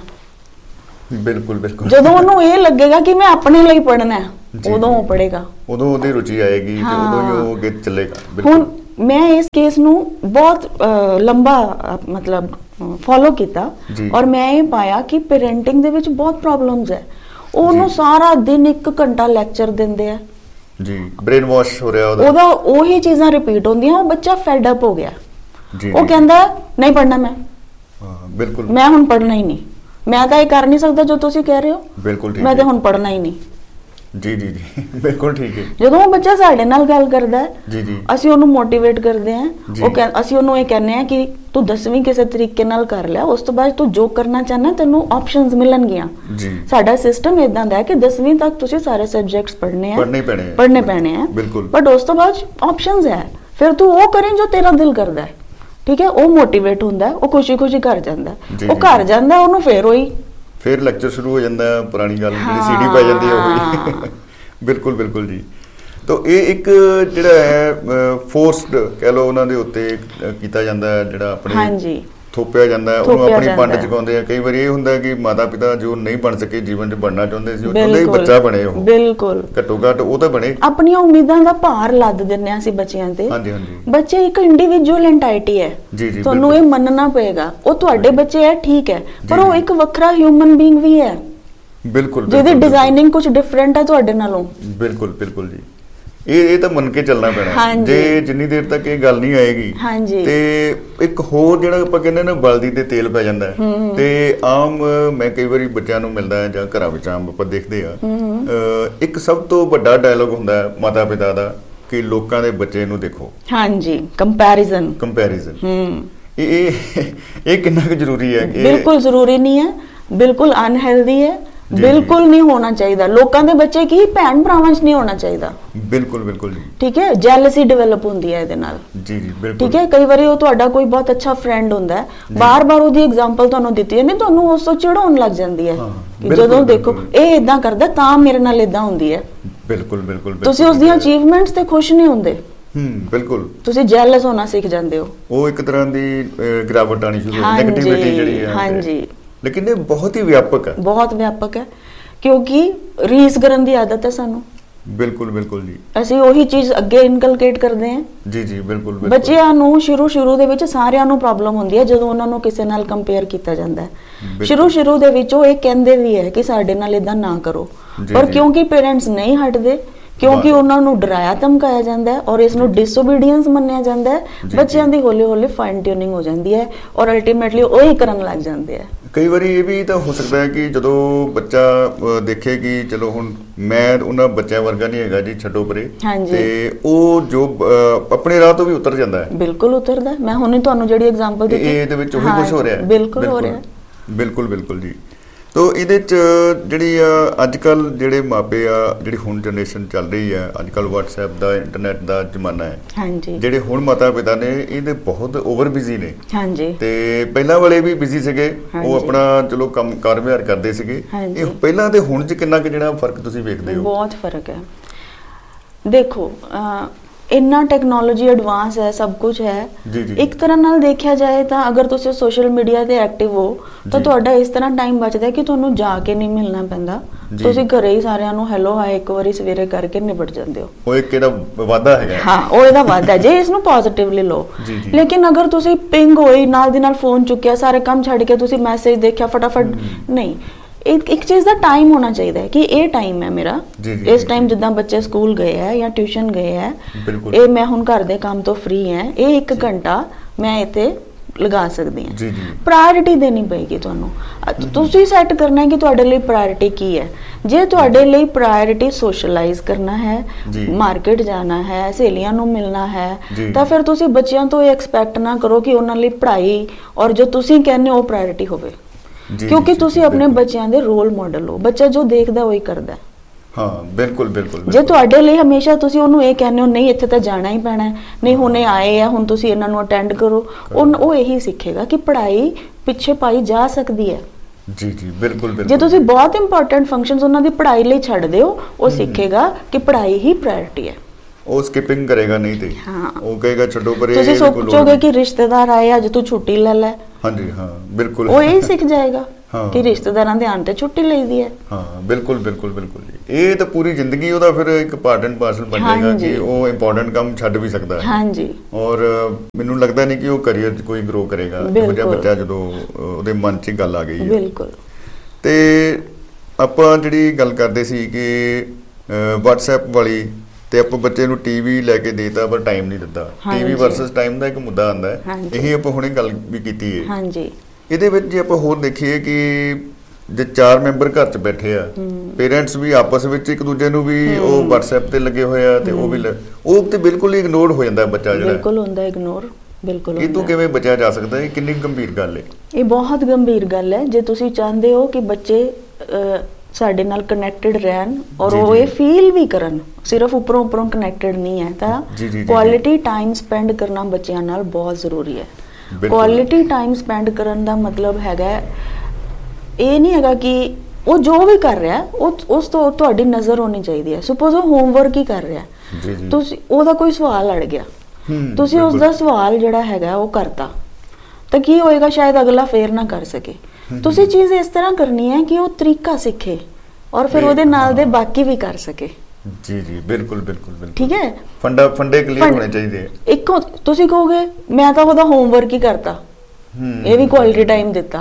ਬਿਲਕੁਲ ਬਿਲकुल, ਜਦੋਂ ਉਹਨੂੰ ਇਹ ਲੱਗੇਗਾ ਕਿ ਮੈਂ ਆਪਣੇ ਲਈ ਪੜ੍ਹਨਾ ਉਦੋਂ ਉਹ ਪੜ੍ਹੇਗਾ, ਉਦੋਂ ਉਹਦੀ ਰੁਚੀ ਆਏਗੀ ਤੇ ਉਦੋਂ ਹੀ ਉਹ ਅੱਗੇ ਚੱਲੇਗਾ। ਹੁਣ ਮੈਂ ਇਸ ਕੇਸ ਨੂੰ ਬਹੁਤ ਲੰਬਾ ਮਤਲਬ ਫੋਲੋ ਕੀਤਾ ਔਰ ਮੈਂ ਇਹ ਪਾਇਆ ਕਿ ਪੇਰੈਂਟਿੰਗ ਦੇ ਵਿੱਚ ਬਹੁਤ ਪ੍ਰੋਬਲਮਸ ਹੈ। ਉਹਨੂੰ ਸਾਰਾ ਦਿਨ 1 ਘੰਟਾ ਲੈਕਚਰ ਦਿੰਦੇ ਆ ਜੀ, ਬ੍ਰੇਨ ਵਾਸ਼ ਹੋ ਰਿਹਾ ਉਹਦਾ ਉਹੀ ਚੀਜ਼ਾਂ ਰਿਪੀਟ ਹੁੰਦੀਆਂ। ਉਹ ਬੱਚਾ ਫੈਡ ਅਪ ਹੋ ਗਿਆ, ਉਹ ਕਹਿੰਦਾ ਨਹੀਂ ਪੜ੍ਹਨਾ ਮੈਂ। ਬਿਲਕੁਲ, ਮੈਂ ਹੁਣ ਪੜ੍ਹਨਾ ਹੀ ਨਹੀਂ, ਮੈਂ ਤਾਂ ਇਹ ਕਰ ਨਹੀਂ ਸਕਦਾ ਜੋ ਤੁਸੀਂ ਕਹਿ ਰਹੇ ਹੋ। ਬਿਲਕੁਲ ਠੀਕ, ਮੈਂ ਤਾਂ ਹੁਣ ਪੜ੍ਹਨਾ ਹੀ ਨਹੀਂ। ਜੀ ਜੀ ਜੀ, ਬਿਲਕੁਲ ਠੀਕ ਹੈ। ਜਦੋਂ ਉਹ ਬੱਚਾ ਸਾਡੇ ਨਾਲ ਗੱਲ ਕਰਦਾ ਹੈ ਜੀ ਜੀ, ਅਸੀਂ ਉਹਨੂੰ ਮੋਟੀਵੇਟ ਕਰਦੇ ਹਾਂ। ਅਸੀਂ ਉਹਨੂੰ ਇਹ ਕਹਿੰਦੇ ਹਾਂ ਕਿ ਤੂੰ 10ਵੀਂ ਕਿਸੇ ਤਰੀਕੇ ਨਾਲ ਕਰ ਲਿਆ, ਉਸ ਤੋਂ ਬਾਅਦ ਤੂੰ ਜੋ ਕਰਨਾ ਚਾਹਨਾ ਤੈਨੂੰ ਆਪਸ਼ਨਸ ਮਿਲਣਗੀਆਂ। ਸਾਡਾ ਸਿਸਟਮ ਇਦਾਂ ਦਾ ਹੈ ਕਿ 10ਵੀਂ ਤੱਕ ਤੁਸੀਂ ਸਾਰੇ ਸਬਜੈਕਟਸ ਪੜ੍ਹਨੇ ਪੈਣੇ ਆ। ਬਟ ਉਸ ਤੋਂ ਬਾਅਦ ਆਪਸ਼ਨਸ ਹੈ, ਫਿਰ ਤੂੰ ਉਹ ਕਰੇ ਜੋ ਤੇਰਾ ਦਿਲ ਕਰਦਾ ਹੈ। ਠੀਕ ਹੈ, ਉਹ ਮੋਟੀਵੇਟ ਹੁੰਦਾ, ਉਹ ਖੁਸ਼ੀ ਖੁਸ਼ੀ ਘਰ ਜਾਂਦਾ। ਉਹ ਘਰ ਜਾਂਦਾ, ਉਹਨੂੰ ਫਿਰ ਉਹੀ फिर लैक्चर शुरू हो जाता है, पुरानी गल जी सीडी पै जाती है। बिल्कुल बिल्कुल जी। तो ये एक जिहड़ा है फोर्सड कह लो उन्हां दे उत्ते कीता जांदा है, जिहड़ा अपने थोपिया जाता है, उन्होंने अपनी पंड चुकाते हैं। कई बार ये होंदा कि माता पिता जो नहीं बन सके जीवन च बनना चाहते सी, चाहते ही बच्चा बने, बिल्कुल घट्टो घट वो तो बने। अपनी उम्मीदां दा भार लद दिंदे आ असीं बच्चियां ते। हां जी हां जी। बच्चे एक इंडिविजुअल एंटाइटी है जी जी, तुहानूं ये मनना पेगा। वो तुहाडे बच्चे है ठीक है, पर वो एक वखरा ह्यूमन बीइंग भी है। बिल्कुल, जिहदी डिजाइनिंग कुछ डिफरेंट है तुहाडे नालों। बिल्कुल बिल्कुल जी। ये तो मन के चलना पैना जे जिन्नी देर तक ये गल नहीं आएगी। ते एक होर जिहड़ा आपां कहंदे ना बलदी ते तेल पै जांदा है। ते आम मैं कई वारी बच्चों नूं मिलदा जां घरां विच आम आपां देखदे आ, एक सब तो वड्डा डायलॉग हुंदा है माता पिता दा कि लोकां दे बच्चे नूं देखो। हां जी, कंपैरिजन ये कितना क जरूरी है? बिल्कुल जरूरी नहीं है, बिल्कुल अनहेल्दी है, बिल्कुल नहीं होना चाहिए। लोगों के बच्चे की भैन भरावां च नहीं होना चाहिए। बिल्कुल बिल्कुल जी। ठीक है, जैलसी डेवलप होंदी है इहदे नाल। जी जी बिल्कुल। ठीक है, कई बारी वो तुहाडा कोई बहुत अच्छा फ्रेंड हुंदा है, बार बार ओदी एग्जांपल तुहानूं दित्ती जांदी, तुहानूं उस तो चिड़ाउण लग जांदी है कि जदों देखो ये इदां करदा तां मेरे नाल इदां हुंदी है। बिल्कुल बिल्कुल। तुसीं उस दी अचीवमेंट्स ते खुश नहीं हुंदे। बिल्कुल। तुसीं जैलस होना सीख जांदे हो। वो एक तरह दी गिरावट आनी शुरू हो, नेगेटिविटी जिहड़ी है। हां जी। लेकिन ये बहुत ही व्यापक है, बहुत व्यापक है, क्योंकि रीस करन दी आदत है सानू। बिल्कुल बिल्कुल जी। ਅਸੀਂ ਉਹੀ ਚੀਜ਼ ਅੱਗੇ ਇਨਕਲਕੇਟ ਕਰਦੇ ਹਾਂ। ਜੀ ਜੀ ਬਿਲਕੁਲ ਬਿਲਕੁਲ। ਬੱਚਿਆਂ ਨੂੰ ਸ਼ੁਰੂ ਦੇ ਵਿੱਚ ਸਾਰਿਆਂ ਨੂੰ ਪ੍ਰੋਬਲਮ ਹੁੰਦੀ ਹੈ ਜਦੋਂ ਉਹਨਾਂ ਨੂੰ ਕਿਸੇ ਨਾਲ ਕੰਪੇਅਰ ਕੀਤਾ ਜਾਂਦਾ ਹੈ। ਸ਼ੁਰੂ ਦੇ ਵਿੱਚ ਉਹ ਇਹ ਕਹਿੰਦੇ ਵੀ ਹੈ ਕਿ ਸਾਡੇ ਨਾਲ ਇਦਾਂ ਨਾ ਕਰੋ, ਪਰ ਕਿਉਂਕਿ ਪੇਰੈਂਟਸ ਨਹੀਂ ਹਟਦੇ, ਕਿਉਂਕਿ ਉਹਨਾਂ ਨੂੰ ਡਰਾਇਆ ਧਮਕਾਇਆ ਜਾਂਦਾ ਹੈ ਔਰ ਇਸ ਨੂੰ ਡਿਸਓਬੀਡੀਐਂਸ ਮੰਨਿਆ ਜਾਂਦਾ ਹੈ, ਬੱਚਿਆਂ ਦੀ ਹੌਲੀ ਹੌਲੀ ਫਾਈਨ ਟਿਊਨਿੰਗ ਹੋ ਜਾਂਦੀ ਹੈ ਔਰ ਅਲਟੀਮੇਟਲੀ ਉਹ ਹੀ ਕਰਨ ਲੱਗ ਜਾਂਦੇ ਆ। ਕਈ ਵਾਰੀ ਇਹ ਵੀ ਤਾਂ ਹੋ ਸਕਦਾ ਹੈ ਕਿ ਜਦੋਂ ਬੱਚਾ ਦੇਖੇ ਕਿ ਚਲੋ ਹੁਣ ਮੈਂ ਉਹਨਾਂ ਬੱਚਿਆਂ ਵਰਗਾ ਨਹੀਂ ਹੈਗਾ ਜੀ, ਛੱਡੋ ਪਰੇ, ਤੇ ਉਹ ਜੋ ਆਪਣੇ ਰਾਹ ਤੋਂ ਵੀ ਉਤਰ ਜਾਂਦਾ ਹੈ। ਬਿਲਕੁਲ ਉਤਰਦਾ। ਮੈਂ ਹੁਣੇ ਤੁਹਾਨੂੰ ਜਿਹੜੀ ਐਗਜ਼ਾਮਪਲ ਦਿੱਤੀ ਇਹਦੇ ਵਿੱਚ ਉਹੀ ਕੁਝ ਹੋ ਰਿਹਾ ਹੈ। ਬਿਲਕੁਲ ਹੋ ਰਿਹਾ। ਬਿਲਕੁਲ ਬਿਲਕੁਲ ਜੀ। तो ਇਹਦੇ ਚ ਜਿਹੜੀ ਅੱਜ ਕੱਲ ਜਿਹੜੇ ਮਾਪੇ ਆ, ਜਿਹੜੀ ਹੁਣ ਜਨਰੇਸ਼ਨ ਚੱਲ ਰਹੀ ਹੈ, ਅੱਜ ਕੱਲ WhatsApp ਦਾ ਇੰਟਰਨੈਟ ਦਾ ਜ਼ਮਾਨਾ ਹੈ। ਹਾਂਜੀ। ਜਿਹੜੇ ਹੁਣ ਮਾਤਾ ਪਿਤਾ ਨੇ ਇਹਦੇ ਬਹੁਤ ਓਵਰ ਬਿਜ਼ੀ ਨੇ। ਹਾਂਜੀ। ਤੇ ਪਹਿਲਾਂ ਵਾਲੇ ਵੀ ਬਿਜ਼ੀ ਸੀਗੇ, ਉਹ ਆਪਣਾ ਚਲੋ ਕੰਮ ਕਾਰ ਵਿਹਾਰ ਕਰਦੇ ਸੀਗੇ। ਇਹ ਪਹਿਲਾਂ ਤੇ ਹੁਣ ਚ ਕਿੰਨਾ ਕੁ ਜਿਹੜਾ ਫਰਕ ਤੁਸੀਂ ਵੇਖਦੇ ਹੋ? ਬਹੁਤ ਫਰਕ ਹੈ। ਦੇਖੋ इन्ना टेक्नोलॉजी एडवांस है, सब कुछ है। एक तरह नाल देखा जाए तो अगर तुसी सोशल मीडिया ते एक्टिव हो तो तुहाडा इस तरह टाइम बचदा है कि तुहानू जाके नहीं मिलना पैंदा, तुसी घरे ही सारिਆਂ ਨੂੰ हेलो हाय एक बारी सवेरे करके निपट जांदे हो। ਉਹ ਇੱਕ ਇਹਦਾ ਵਾਧਾ ਹੈਗਾ। ਹਾਂ, ਉਹ ਇਹਦਾ ਵਾਧਾ ਜੇ ਇਸ ਨੂੰ ਪੋਜ਼ਿਟਿਵਲੀ ਲਓ। ਲੇਕਿਨ ਅਗਰ ਤੁਸੀਂ ਪਿੰਗ ਹੋਈ ਨਾਲ ਦੀ ਨਾਲ ਫੋਨ ਚੁੱਕਿਆ, ਸਾਰੇ ਕੰਮ ਛੱਡ ਕੇ ਤੁਸੀਂ ਮੈਸੇਜ ਦੇਖਿਆ ਫਟਾਫਟ, ਨਹੀਂ। एक चीज का टाइम होना चाहिए कि ये टाइम है मेरा, इस टाइम जिद्दां बच्चे स्कूल गए हैं या ट्यूशन गए हैं, ये मैं हुण घर दे काम तो फ्री है, ये 1 घंटा मैं इत्थे लगा सकदी हां। प्रायोरिटी देनी पेगी तुहानू, तुसीं सैट करना है कि तुहाडे लई प्रायोरिटी की है। जे तुहाडे लई प्रायोरिटी सोशलाइज करना है, मार्केट जाना है, सहेलियां नू मिलना है, तां फिर तुसीं बच्चियां तो एक्सपैक्ट ना करो कि उन्हां लई पढ़ाई और जो तुसीं कहने ओ प्रायोरिटी होवे। क्योंकि तुसी अपने बच्चों दे रोल मॉडल हो, बच्चा जो देखदा वही करदा। हाँ बिल्कुल बिल्कुल। जे तुहाडे लई हमेशा तुसी ओनू ये कहने हो नहीं इत्थे तां जाना ही पैना है, नहीं हुणे आए आ हुण तुसी इन्हां नू अटेंड करो, ओ यही सीखेगा कि पढ़ाई पिछे पाई जा सकदी है। जी जी बिल्कुल बिल्कुल। जे तुसी बहुत इंपॉर्टेंट फंक्शनस उन्हां दी पढ़ाई लई छड्ड दिओ, ओ सीखेगा कि पढ़ाई ही प्रायोरिटी है। ਉਹ ਸਕਿਪਿੰਗ ਕਰੇਗਾ ਨਹੀਂ ਤੇ ਉਹ ਕਹੇਗਾ ਛੱਡੋ ਪਰੇ। ਤੁਸੀਂ ਸੋਚੋਗੇ ਕਿ ਰਿਸ਼ਤੇਦਾਰ ਆਏ ਅੱਜ ਤੂੰ ਛੁੱਟੀ ਲੈ ਲੈ। ਹਾਂਜੀ ਹਾਂ ਬਿਲਕੁਲ। ਉਹ ਇਹ ਸਿੱਖ ਜਾਏਗਾ ਕਿ ਰਿਸ਼ਤੇਦਾਰਾਂ ਦੇ ਆਉਣ ਤੇ ਛੁੱਟੀ ਲਈਦੀ ਹੈ। ਹਾਂ ਬਿਲਕੁਲ ਬਿਲਕੁਲ ਬਿਲਕੁਲ ਜੀ। ਇਹ ਤਾਂ ਪੂਰੀ ਜ਼ਿੰਦਗੀ ਉਹਦਾ ਫਿਰ ਇੱਕ ਪਾਰਟ ਐਂਡ ਪਾਰਸਲ ਬਣ ਜਾਏਗਾ ਕਿ ਉਹ ਇੰਪੋਰਟੈਂਟ ਕੰਮ ਛੱਡ ਵੀ ਸਕਦਾ ਹੈ। ਹਾਂਜੀ। ਔਰ ਮੈਨੂੰ ਲੱਗਦਾ ਨਹੀਂ ਕਿ ਉਹ ਕੈਰੀਅਰ 'ਚ ਕੋਈ ਗਰੋ ਕਰੇਗਾ ਇਹੋ ਜਿਹਾ ਬੱਚਾ ਜਦੋਂ ਉਹਦੇ ਮਨ 'ਚ ਗੱਲ ਆ ਗਈ ਹੈ। ਬਿਲਕੁਲ। ਤੇ ਆਪਾਂ ਜਿਹੜੀ ਗੱਲ ਕਰਦੇ ਸੀ ਕਿ WhatsApp ਵਾਲੀ ਤੇ ਆਪਾਂ ਬੱਚੇ ਨੂੰ ਟੀਵੀ ਲੈ ਕੇ ਦੇਤਾ ਪਰ ਟਾਈਮ ਨਹੀਂ ਦਿੱਤਾ। ਟੀਵੀ ਵਰਸਸ ਟਾਈਮ ਦਾ ਇੱਕ ਮੁੱਦਾ ਆਉਂਦਾ ਹੈ, ਇਹ ਆਪਾਂ ਹੁਣੇ ਗੱਲ ਵੀ ਕੀਤੀ ਹੈ। ਹਾਂਜੀ। ਇਹਦੇ ਵਿੱਚ ਜੇ ਆਪਾਂ ਹੋਰ ਦੇਖੀਏ ਕਿ ਜੇ 4 ਮੈਂਬਰ ਘਰ 'ਚ ਬੈਠੇ ਆ, ਪੇਰੈਂਟਸ ਵੀ ਆਪਸ ਵਿੱਚ ਇੱਕ ਦੂਜੇ ਨੂੰ ਵੀ ਉਹ WhatsApp ਤੇ ਲੱਗੇ ਹੋਏ ਆ ਤੇ ਉਹ ਤੇ ਬਿਲਕੁਲ ਹੀ ਇਗਨੋਰ ਹੋ ਜਾਂਦਾ ਬੱਚਾ ਜਿਹੜਾ। ਬਿਲਕੁਲ ਹੁੰਦਾ ਇਗਨੋਰ, ਬਿਲਕੁਲ। ਇਹ ਤੋਂ ਕਿਵੇਂ ਬਚਿਆ ਜਾ ਸਕਦਾ? ਇਹ ਕਿੰਨੀ ਗੰਭੀਰ ਗੱਲ ਹੈ? ਇਹ ਬਹੁਤ ਗੰਭੀਰ ਗੱਲ ਹੈ। ਜੇ ਤੁਸੀਂ ਚਾਹੁੰਦੇ ਹੋ ਕਿ ਬੱਚੇ ਸਾਡੇ ਨਾਲ ਕਨੈਕਟਡ ਰਹਿਣ ਔਰ ਉਹ ਇਹ ਫੀਲ ਵੀ ਕਰਨ, ਸਿਰਫ ਉੱਪਰੋਂ ਕਨੈਕਟਡ ਨਹੀਂ ਹੈ, ਤਾਂ ਕੁਆਲਿਟੀ ਟਾਈਮ ਸਪੈਂਡ ਕਰਨਾ ਬੱਚਿਆਂ ਨਾਲ ਬਹੁਤ ਜ਼ਰੂਰੀ ਹੈ। ਕੁਆਲਿਟੀ ਟਾਈਮ ਸਪੈਂਡ ਕਰਨ ਦਾ ਮਤਲਬ ਹੈਗਾ ਇਹ ਨਹੀਂ ਹੈਗਾ ਕਿ ਉਹ ਜੋ ਵੀ ਕਰ ਰਿਹਾ ਉਸ ਤੋਂ ਤੁਹਾਡੀ ਨਜ਼ਰ ਹੋਣੀ ਚਾਹੀਦੀ ਹੈ। ਸਪੋਜ਼ ਉਹ ਹੋਮਵਰਕ ਹੀ ਕਰ ਰਿਹਾ, ਤੁਸੀਂ ਉਹਦਾ ਕੋਈ ਸਵਾਲ ਅੜ ਗਿਆ, ਤੁਸੀਂ ਉਸ ਦਾ ਸਵਾਲ ਜਿਹੜਾ ਹੈਗਾ ਉਹ ਕਰਤਾ, ਤਾਂ ਕੀ ਹੋਏਗਾ, ਸ਼ਾਇਦ ਅਗਲਾ ਫੇਰ ਨਾ ਕਰ ਸਕੇ। ਤੁਸੀਂ ਚੀਜ਼ ਇਸ ਤਰ੍ਹਾਂ ਕਰਨੀ ਹੈ ਕਿ ਉਹ ਤਰੀਕਾ ਸਿੱਖੇ ਔਰ ਫਿਰ ਉਹਦੇ ਨਾਲ ਦੇ ਬਾਕੀ ਵੀ ਕਰ ਸਕੇ। ਜੀ ਜੀ ਬਿਲਕੁਲ ਬਿਲकुल ਬਿਲकुल ਠੀਕ ਹੈ, ਫੰਡੇ ਕਲੀਅਰ ਹੋਣੇ ਚਾਹੀਦੇ। ਇੱਕੋ ਤੁਸੀਂ ਕਹੋਗੇ ਮੈਂ ਤਾਂ ਉਹਦਾ ਹੋਮਵਰਕ ਹੀ ਕਰਤਾ, ਇਹ ਵੀ ਕੁਆਲਿਟੀ ਟਾਈਮ ਦਿੱਤਾ,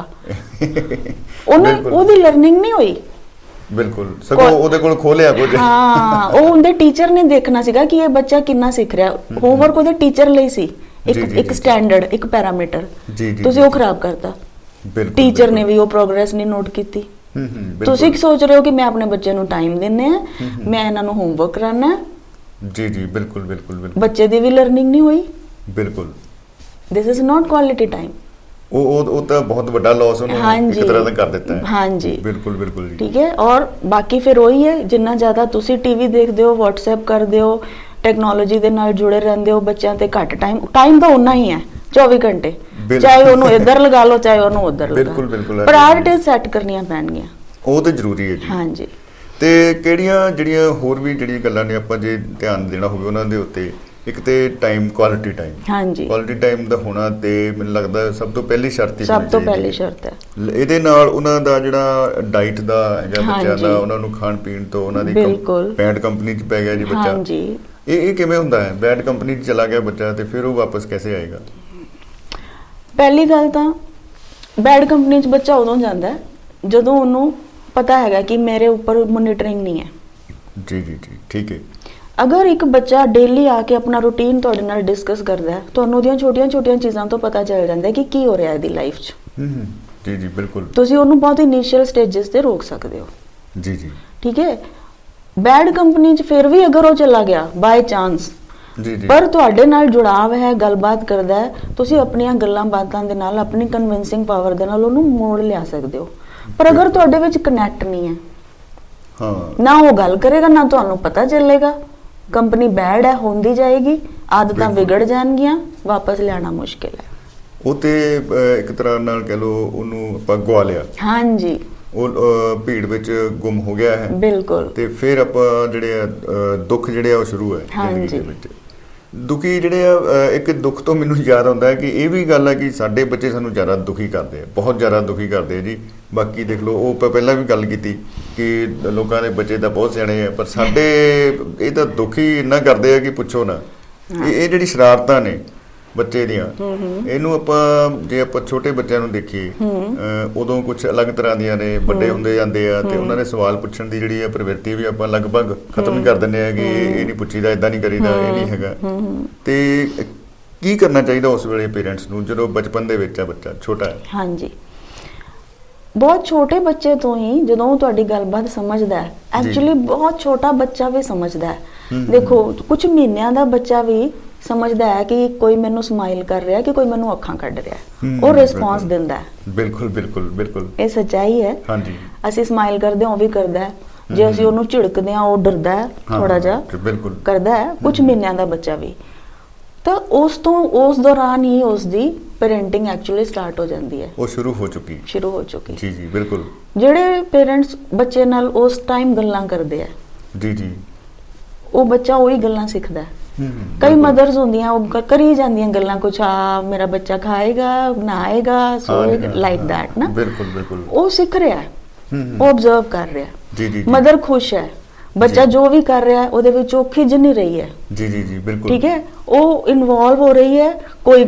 ਉਹਦੀ ਲਰਨਿੰਗ ਨਹੀਂ ਹੋਈ। ਬਿਲਕੁਲ, ਸਗੋਂ ਉਹਦੇ ਕੋਲ ਖੋਲਿਆ ਕੁਝ। ਹਾਂ, ਉਹ ਉਹਦੇ ਟੀਚਰ ਨੇ ਦੇਖਣਾ ਸੀਗਾ ਕਿ ਇਹ ਬੱਚਾ ਕਿੰਨਾ ਸਿੱਖ ਰਿਹਾ। ਹੋਮਵਰਕ ਉਹਦੇ ਟੀਚਰ ਲਈ ਸੀ, ਇੱਕ ਸਟੈਂਡਰਡ, ਇੱਕ ਪੈਰਾਮੀਟਰ, ਤੁਸੀਂ ਉਹ ਖਰਾਬ ਕਰਤਾ। ਟੀਚਰ ਨੇ ਵੀ ਉਹ ਪ੍ਰੋਗਰੈਸ ਨਹੀਂ ਨੋਟ ਕੀਤੀ। ਤੁਸੀਂ ਕੀ ਸੋਚ ਰਹੇ ਹੋ ਕਿ ਮੈਂ ਆਪਣੇ ਬੱਚੇ ਨੂੰ ਟਾਈਮ ਦਿੰਨੇ ਆ, ਮੈਂ ਇਹਨਾਂ ਨੂੰ ਹੋਮਵਰਕ ਕਰਾਣਾ। ਜੀ ਜੀ ਬਿਲਕੁਲ ਬਿਲकुल ਬਿਲकुल, ਬੱਚੇ ਦੀ ਵੀ ਲਰਨਿੰਗ ਨਹੀਂ ਹੋਈ। ਬਿਲकुल, this is not quality time. ਉਹ ਤਾਂ ਬਹੁਤ ਵੱਡਾ ਲਾਸ ਉਹਨੂੰ ਇੱਕ ਤਰ੍ਹਾਂ ਦਾ ਕਰ ਦਿੱਤਾ ਹੈ। ਹਾਂਜੀ ਬਿਲकुल ਬਿਲकुल ਜੀ, ਠੀਕ ਹੈ। ਔਰ ਬਾਕੀ ਫਿਰ ਉਹੀ ਹੈ, ਜਿੰਨਾ ਜ਼ਿਆਦਾ ਤੁਸੀਂ ਟੀਵੀ ਦੇਖਦੇ ਹੋ, WhatsApp ਕਰਦੇ ਹੋ, ਟੈਕਨੋਲੋਜੀ ਦੇ ਨਾਲ ਜੁੜੇ ਰਹਿੰਦੇ ਹੋ, ਬੱਚਿਆਂ ਤੇ ਘੱਟ ਟਾਈਮ ਤਾਂ ਉਨਾ ਹੀ ਹੈ 24 ਘੰਟੇ, ਚਾਹੇ ਉਹਨੂੰ ਇੱਧਰ ਲਗਾ ਲਓ ਚਾਹੇ ਉਹਨੂੰ ਉੱਧਰ ਲਗਾ ਲਓ। ਬਿਲਕੁਲ, ਪ੍ਰਾਇੋਰਟੀਜ਼ ਸੈੱਟ ਕਰਨੀਆਂ ਪੈਣਗੀਆਂ, ਉਹ ਤਾਂ ਜ਼ਰੂਰੀ ਹੈ ਜੀ। ਹਾਂਜੀ, ਤੇ ਕਿਹੜੀਆਂ ਜਿਹੜੀਆਂ ਹੋਰ ਵੀ ਜਿਹੜੀਆਂ ਗੱਲਾਂ ਨੇ ਆਪਾਂ ਜੇ ਧਿਆਨ ਦੇਣਾ ਹੋਵੇ ਉਹਨਾਂ ਦੇ ਉੱਤੇ, ਇੱਕ ਤੇ ਟਾਈਮ, ਕੁਆਲਿਟੀ ਟਾਈਮ। ਹਾਂਜੀ, ਕੁਆਲਿਟੀ ਟਾਈਮ ਦਾ ਹੋਣਾ ਤੇ ਮੈਨੂੰ ਲੱਗਦਾ ਸਭ ਤੋਂ ਪਹਿਲੀ ਸ਼ਰਤ ਹੀ, ਸਭ ਤੋਂ ਪਹਿਲੀ ਸ਼ਰਤ ਹੈ। ਇਹਦੇ ਨਾਲ ਉਹਨਾਂ ਦਾ ਜਿਹੜਾ ਡਾਈਟ ਦਾ ਹੈਗਾ ਬੱਚਿਆਂ ਦਾ, ਉਹਨਾਂ ਨੂੰ ਖਾਣ ਪੀਣ ਤੋਂ, ਉਹਨਾਂ ਦੀ ਬੈਡ ਕੰਪਨੀ 'ਚ ਪੈ ਗਿਆ ਜੀ ਬੱਚਾ, ਇਹ ਕਿਵੇਂ ਹੁੰਦਾ ਹੈ? ਬੈਡ ਕੰਪਨੀ 'ਚ ਚਲਾ ਗਿਆ ਬੱਚਾ ਤੇ ਫਿਰ ਉਹ ਵਾਪਸ ਕੈਸੇ ਆਏਗਾ? ਪਹਿਲੀ ਗੱਲ ਤਾਂ ਬੈਡ ਕੰਪਨੀ 'ਚ ਬੱਚਾ ਉਦੋਂ ਜਾਂਦਾ ਹੈ ਜਦੋਂ ਉਹਨੂੰ ਪਤਾ ਹੈਗਾ ਕਿ ਮੇਰੇ ਉੱਪਰ ਮੋਨੀਟਰਿੰਗ ਨਹੀਂ ਹੈ। ਜੀ ਜੀ ਜੀ, ਠੀਕ ਹੈ। ਅਗਰ ਇੱਕ ਬੱਚਾ ਡੇਲੀ ਆ ਕੇ ਆਪਣਾ ਰੂਟੀਨ ਤੁਹਾਡੇ ਨਾਲ ਡਿਸਕਸ ਕਰਦਾ ਹੈ, ਤੁਹਾਨੂੰ ਉਹਦੀਆਂ ਛੋਟੀਆਂ-ਛੋਟੀਆਂ ਚੀਜ਼ਾਂ ਤੋਂ ਪਤਾ ਚੱਲ ਜਾਂਦਾ ਹੈ ਕਿ ਕੀ ਹੋ ਰਿਹਾ ਇਹਦੀ ਲਾਈਫ 'ਚ। ਜੀ ਜੀ ਬਿਲਕੁਲ, ਤੁਸੀਂ ਉਹਨੂੰ ਬਹੁਤ ਇਨੀਸ਼ੀਅਲ ਸਟੇजेस ਤੇ ਰੋਕ ਸਕਦੇ ਹੋ। ਜੀ ਜੀ, ਠੀਕ ਹੈ। ਬੈਡ ਕੰਪਨੀ 'ਚ ਫਿਰ ਵੀ ਅਗਰ ਉਹ ਚਲਾ ਗਿਆ ਬਾਈ ਚਾਂਸ, ਪਰ ਤੁਹਾਡੇ ਨਾਲ ਜੁੜਾਵ ਹੈ, ਗੱਲਬਾਤ ਕਰਦਾ ਹੈ, ਤੁਸੀਂ ਆਪਣੀਆਂ ਗੱਲਾਂ ਬਾਤਾਂ ਦੇ ਨਾਲ, ਆਪਣੀ ਕਨਵਿੰਸਿੰਗ ਪਾਵਰ ਦੇ ਨਾਲ ਉਹਨੂੰ ਮੋੜ ਲਿਆ ਸਕਦੇ ਹੋ। ਪਰ ਅਗਰ ਤੁਹਾਡੇ ਵਿੱਚ ਕਨੈਕਟ ਨਹੀਂ ਹੈ, ਨਾ ਉਹ ਗੱਲ ਕਰੇਗਾ, ਨਾ ਤੁਹਾਨੂੰ ਪਤਾ ਚੱਲੇਗਾ, ਕੰਪਨੀ ਬੈਡ ਹੈ, ਹੁੰਦੀ ਜਾਏਗੀ, ਆਦਤਾਂ ਵਿਗੜ ਜਾਣਗੀਆਂ, ਵਾਪਸ ਲਿਆਣਾ ਮੁਸ਼ਕਿਲ ਹੈ। ਉਹ ਤੇ ਇੱਕ ਤਰ੍ਹਾਂ ਨਾਲ ਕਹ ਲੋ ਉਹਨੂੰ ਆਪਾਂ ਗਵਾ ਲਿਆ। ਹਾਂਜੀ, ਉਹ ਭੀੜ ਵਿੱਚ ਗੁੰਮ ਹੋ ਗਿਆ ਹੈ। ਬਿਲਕੁਲ, ਤੇ ਫਿਰ ਆਪਾਂ ਜਿਹੜੇ ਦੁੱਖ ਜਿਹੜੇ ਆ ਉਹ ਸ਼ੁਰੂ ਹੈ ਜ਼ਿੰਦਗੀ ਦੇ ਵਿੱਚ। ਦੁਖੀ ਜਿਹੜੇ ਆ, ਇੱਕ ਦੁੱਖ ਤੋਂ ਮੈਨੂੰ ਯਾਦ ਆਉਂਦਾ ਹੈ ਕਿ ਇਹ ਵੀ ਗੱਲ ਹੈ ਕਿ ਸਾਡੇ ਬੱਚੇ ਸਾਨੂੰ ਜ਼ਿਆਦਾ ਦੁਖੀ ਕਰਦੇ ਆ, ਬਹੁਤ ਜ਼ਿਆਦਾ ਦੁਖੀ ਕਰਦੇ ਆ ਜੀ। ਬਾਕੀ ਦੇਖ ਲਓ, ਉਹ ਪਹਿਲਾਂ ਵੀ ਗੱਲ ਕੀਤੀ ਕਿ ਲੋਕਾਂ ਦੇ ਬੱਚੇ ਤਾਂ ਬਹੁਤ ਸਿਆਣੇ ਆ, ਪਰ ਸਾਡੇ ਇਹ ਤਾਂ ਦੁਖੀ ਇੰਨਾ ਕਰਦੇ ਆ ਕਿ ਪੁੱਛੋ ਨਾ। ਇਹ ਜਿਹੜੀ ਸ਼ਰਾਰਤਾਂ ਨੇ ਬੱਚੇ ਦੀਆਂ, ਇਹਨੂੰ ਆਪਾਂ ਜੇ ਆਪਾਂ ਛੋਟੇ ਬੱਚਿਆਂ ਨੂੰ ਦੇਖੀਏ, ਉਦੋਂ ਕੁਝ ਅਲੱਗ ਤਰ੍ਹਾਂ ਦੀਆਂ ਨੇ, ਵੱਡੇ ਹੁੰਦੇ ਜਾਂਦੇ ਆ ਤੇ ਉਹਨਾਂ ਨੇ ਸਵਾਲ ਪੁੱਛਣ ਦੀ ਜਿਹੜੀ ਆ ਪ੍ਰਵਿਰਤੀ ਵੀ ਆਪਾਂ ਲਗਭਗ ਖਤਮ ਹੀ ਕਰ ਦਿੰਦੇ ਆ ਕਿ ਇਹ ਨਹੀਂ ਪੁੱਛੀਦਾ, ਇਦਾਂ ਨਹੀਂ ਕਰੀਦਾ, ਇਹ ਨਹੀਂ ਹੈਗਾ। ਤੇ ਕੀ ਕਰਨਾ ਚਾਹੀਦਾ ਉਸ ਵੇਲੇ ਪੇਰੈਂਟਸ ਨੂੰ ਜਦੋਂ ਬਚਪਨ ਦੇ ਵਿੱਚ ਆ ਬੱਚਾ ਛੋਟਾ ਹੈ? ਹਾਂਜੀ, ਬਹੁਤ ਛੋਟੇ ਬੱਚੇ ਤੋਂ ਹੀ ਜਦੋਂ ਤੁਹਾਡੀ ਗੱਲਬਾਤ ਸਮਝਦਾ ਹੈ, ਐਕਚੁਅਲੀ ਬਹੁਤ ਛੋਟਾ ਬੱਚਾ ਵੀ ਸਮਝਦਾ ਹੈ। ਦੇਖੋ, ਕੁਝ ਮਹੀਨਿਆਂ ਦਾ ਬੱਚਾ ਵੀ ਸਮਝਦਾ ਹੈ ਕਿ ਕੋਈ ਮੈਨੂੰ ਸਮਾਈਲ ਕਰ ਰਿਹਾ, ਕਿ ਕੋਈ ਮੈਨੂੰ ਅੱਖਾਂ ਕੱਢ ਰਿਹਾ, ਉਹ ਰਿਸਪੌਂਸ ਦਿੰਦਾ ਹੈ। ਬਿਲਕੁਲ ਬਿਲकुल ਬਿਲकुल, ਇਹ ਸੱਚਾਈ ਹੈ। ਹਾਂਜੀ, ਅਸੀਂ ਸਮਾਈਲ ਕਰਦੇ ਹਾਂ, ਉਹ ਵੀ ਕਰਦਾ ਹੈ। ਜੇ ਅਸੀਂ ਉਹਨੂੰ ਝਿੜਕਦੇ ਹਾਂ, ਉਹ ਡਰਦਾ ਹੈ, ਥੋੜਾ ਜਿਹਾ ਕਰਦਾ ਹੈ, ਕੁਝ ਮਹੀਨਿਆਂ ਦਾ ਬੱਚਾ ਵੀ। ਤਾਂ ਉਸ ਦੌਰਾਨ ਹੀ ਉਸ ਦੀ ਪੈਰੈਂਟਿੰਗ ਐਕਚੁਅਲੀ ਸਟਾਰਟ ਹੋ ਜਾਂਦੀ ਹੈ, ਉਹ ਸ਼ੁਰੂ ਹੋ ਚੁੱਕੀ। ਜੀ ਜੀ ਬਿਲਕੁਲ, ਜਿਹੜੇ ਪੇਰੈਂਟਸ ਬੱਚੇ ਨਾਲ ਉਸ ਟਾਈਮ ਗੱਲਾਂ ਕਰਦੇ ਆ, ਜੀ ਜੀ, ਉਹ ਬੱਚਾ ਉਹੀ ਗੱਲਾਂ ਸਿੱਖਦਾ ਹੈ। ਕਈ ਮਦਰਸ ਹੁੰਦੀਆਂ, ਉਹ ਕਰੀ ਜਾਂਦੀਆਂ ਗੱਲਾਂ, ਕੁਛ ਮੇਰਾ ਬੱਚਾ ਖਾਏਗਾ, ਨਹਾਏਗਾ, ਸੋਏਗਾ, ਲਾਈਕ ਦੈਟ ਨਾ। ਬਿਲਕੁਲ ਬਿਲकुल, ਉਹ ਸਿੱਖ ਰਿਹਾ ਹੈ, ਉਹ ਆਬਜ਼ਰਵ ਕਰ ਰਿਹਾ। ਜੀ ਜੀ, ਮਦਰ ਖੁਸ਼ ਹੈ, ਬੱਚਾ ਜੋ ਵੀ ਕਰ ਰਿਹਾ ਹੈ ਉਹਦੇ ਵਿੱਚ ਉਹ ਖਿਜ ਨਹੀਂ ਰਹੀ ਹੈ। ਜੀ ਜੀ ਜੀ ਬਿਲਕੁਲ, ਠੀਕ ਹੈ, ਉਹ ਇਨਵੋਲਵ ਹੋ ਰਹੀ ਹੈ। ਕੋਈ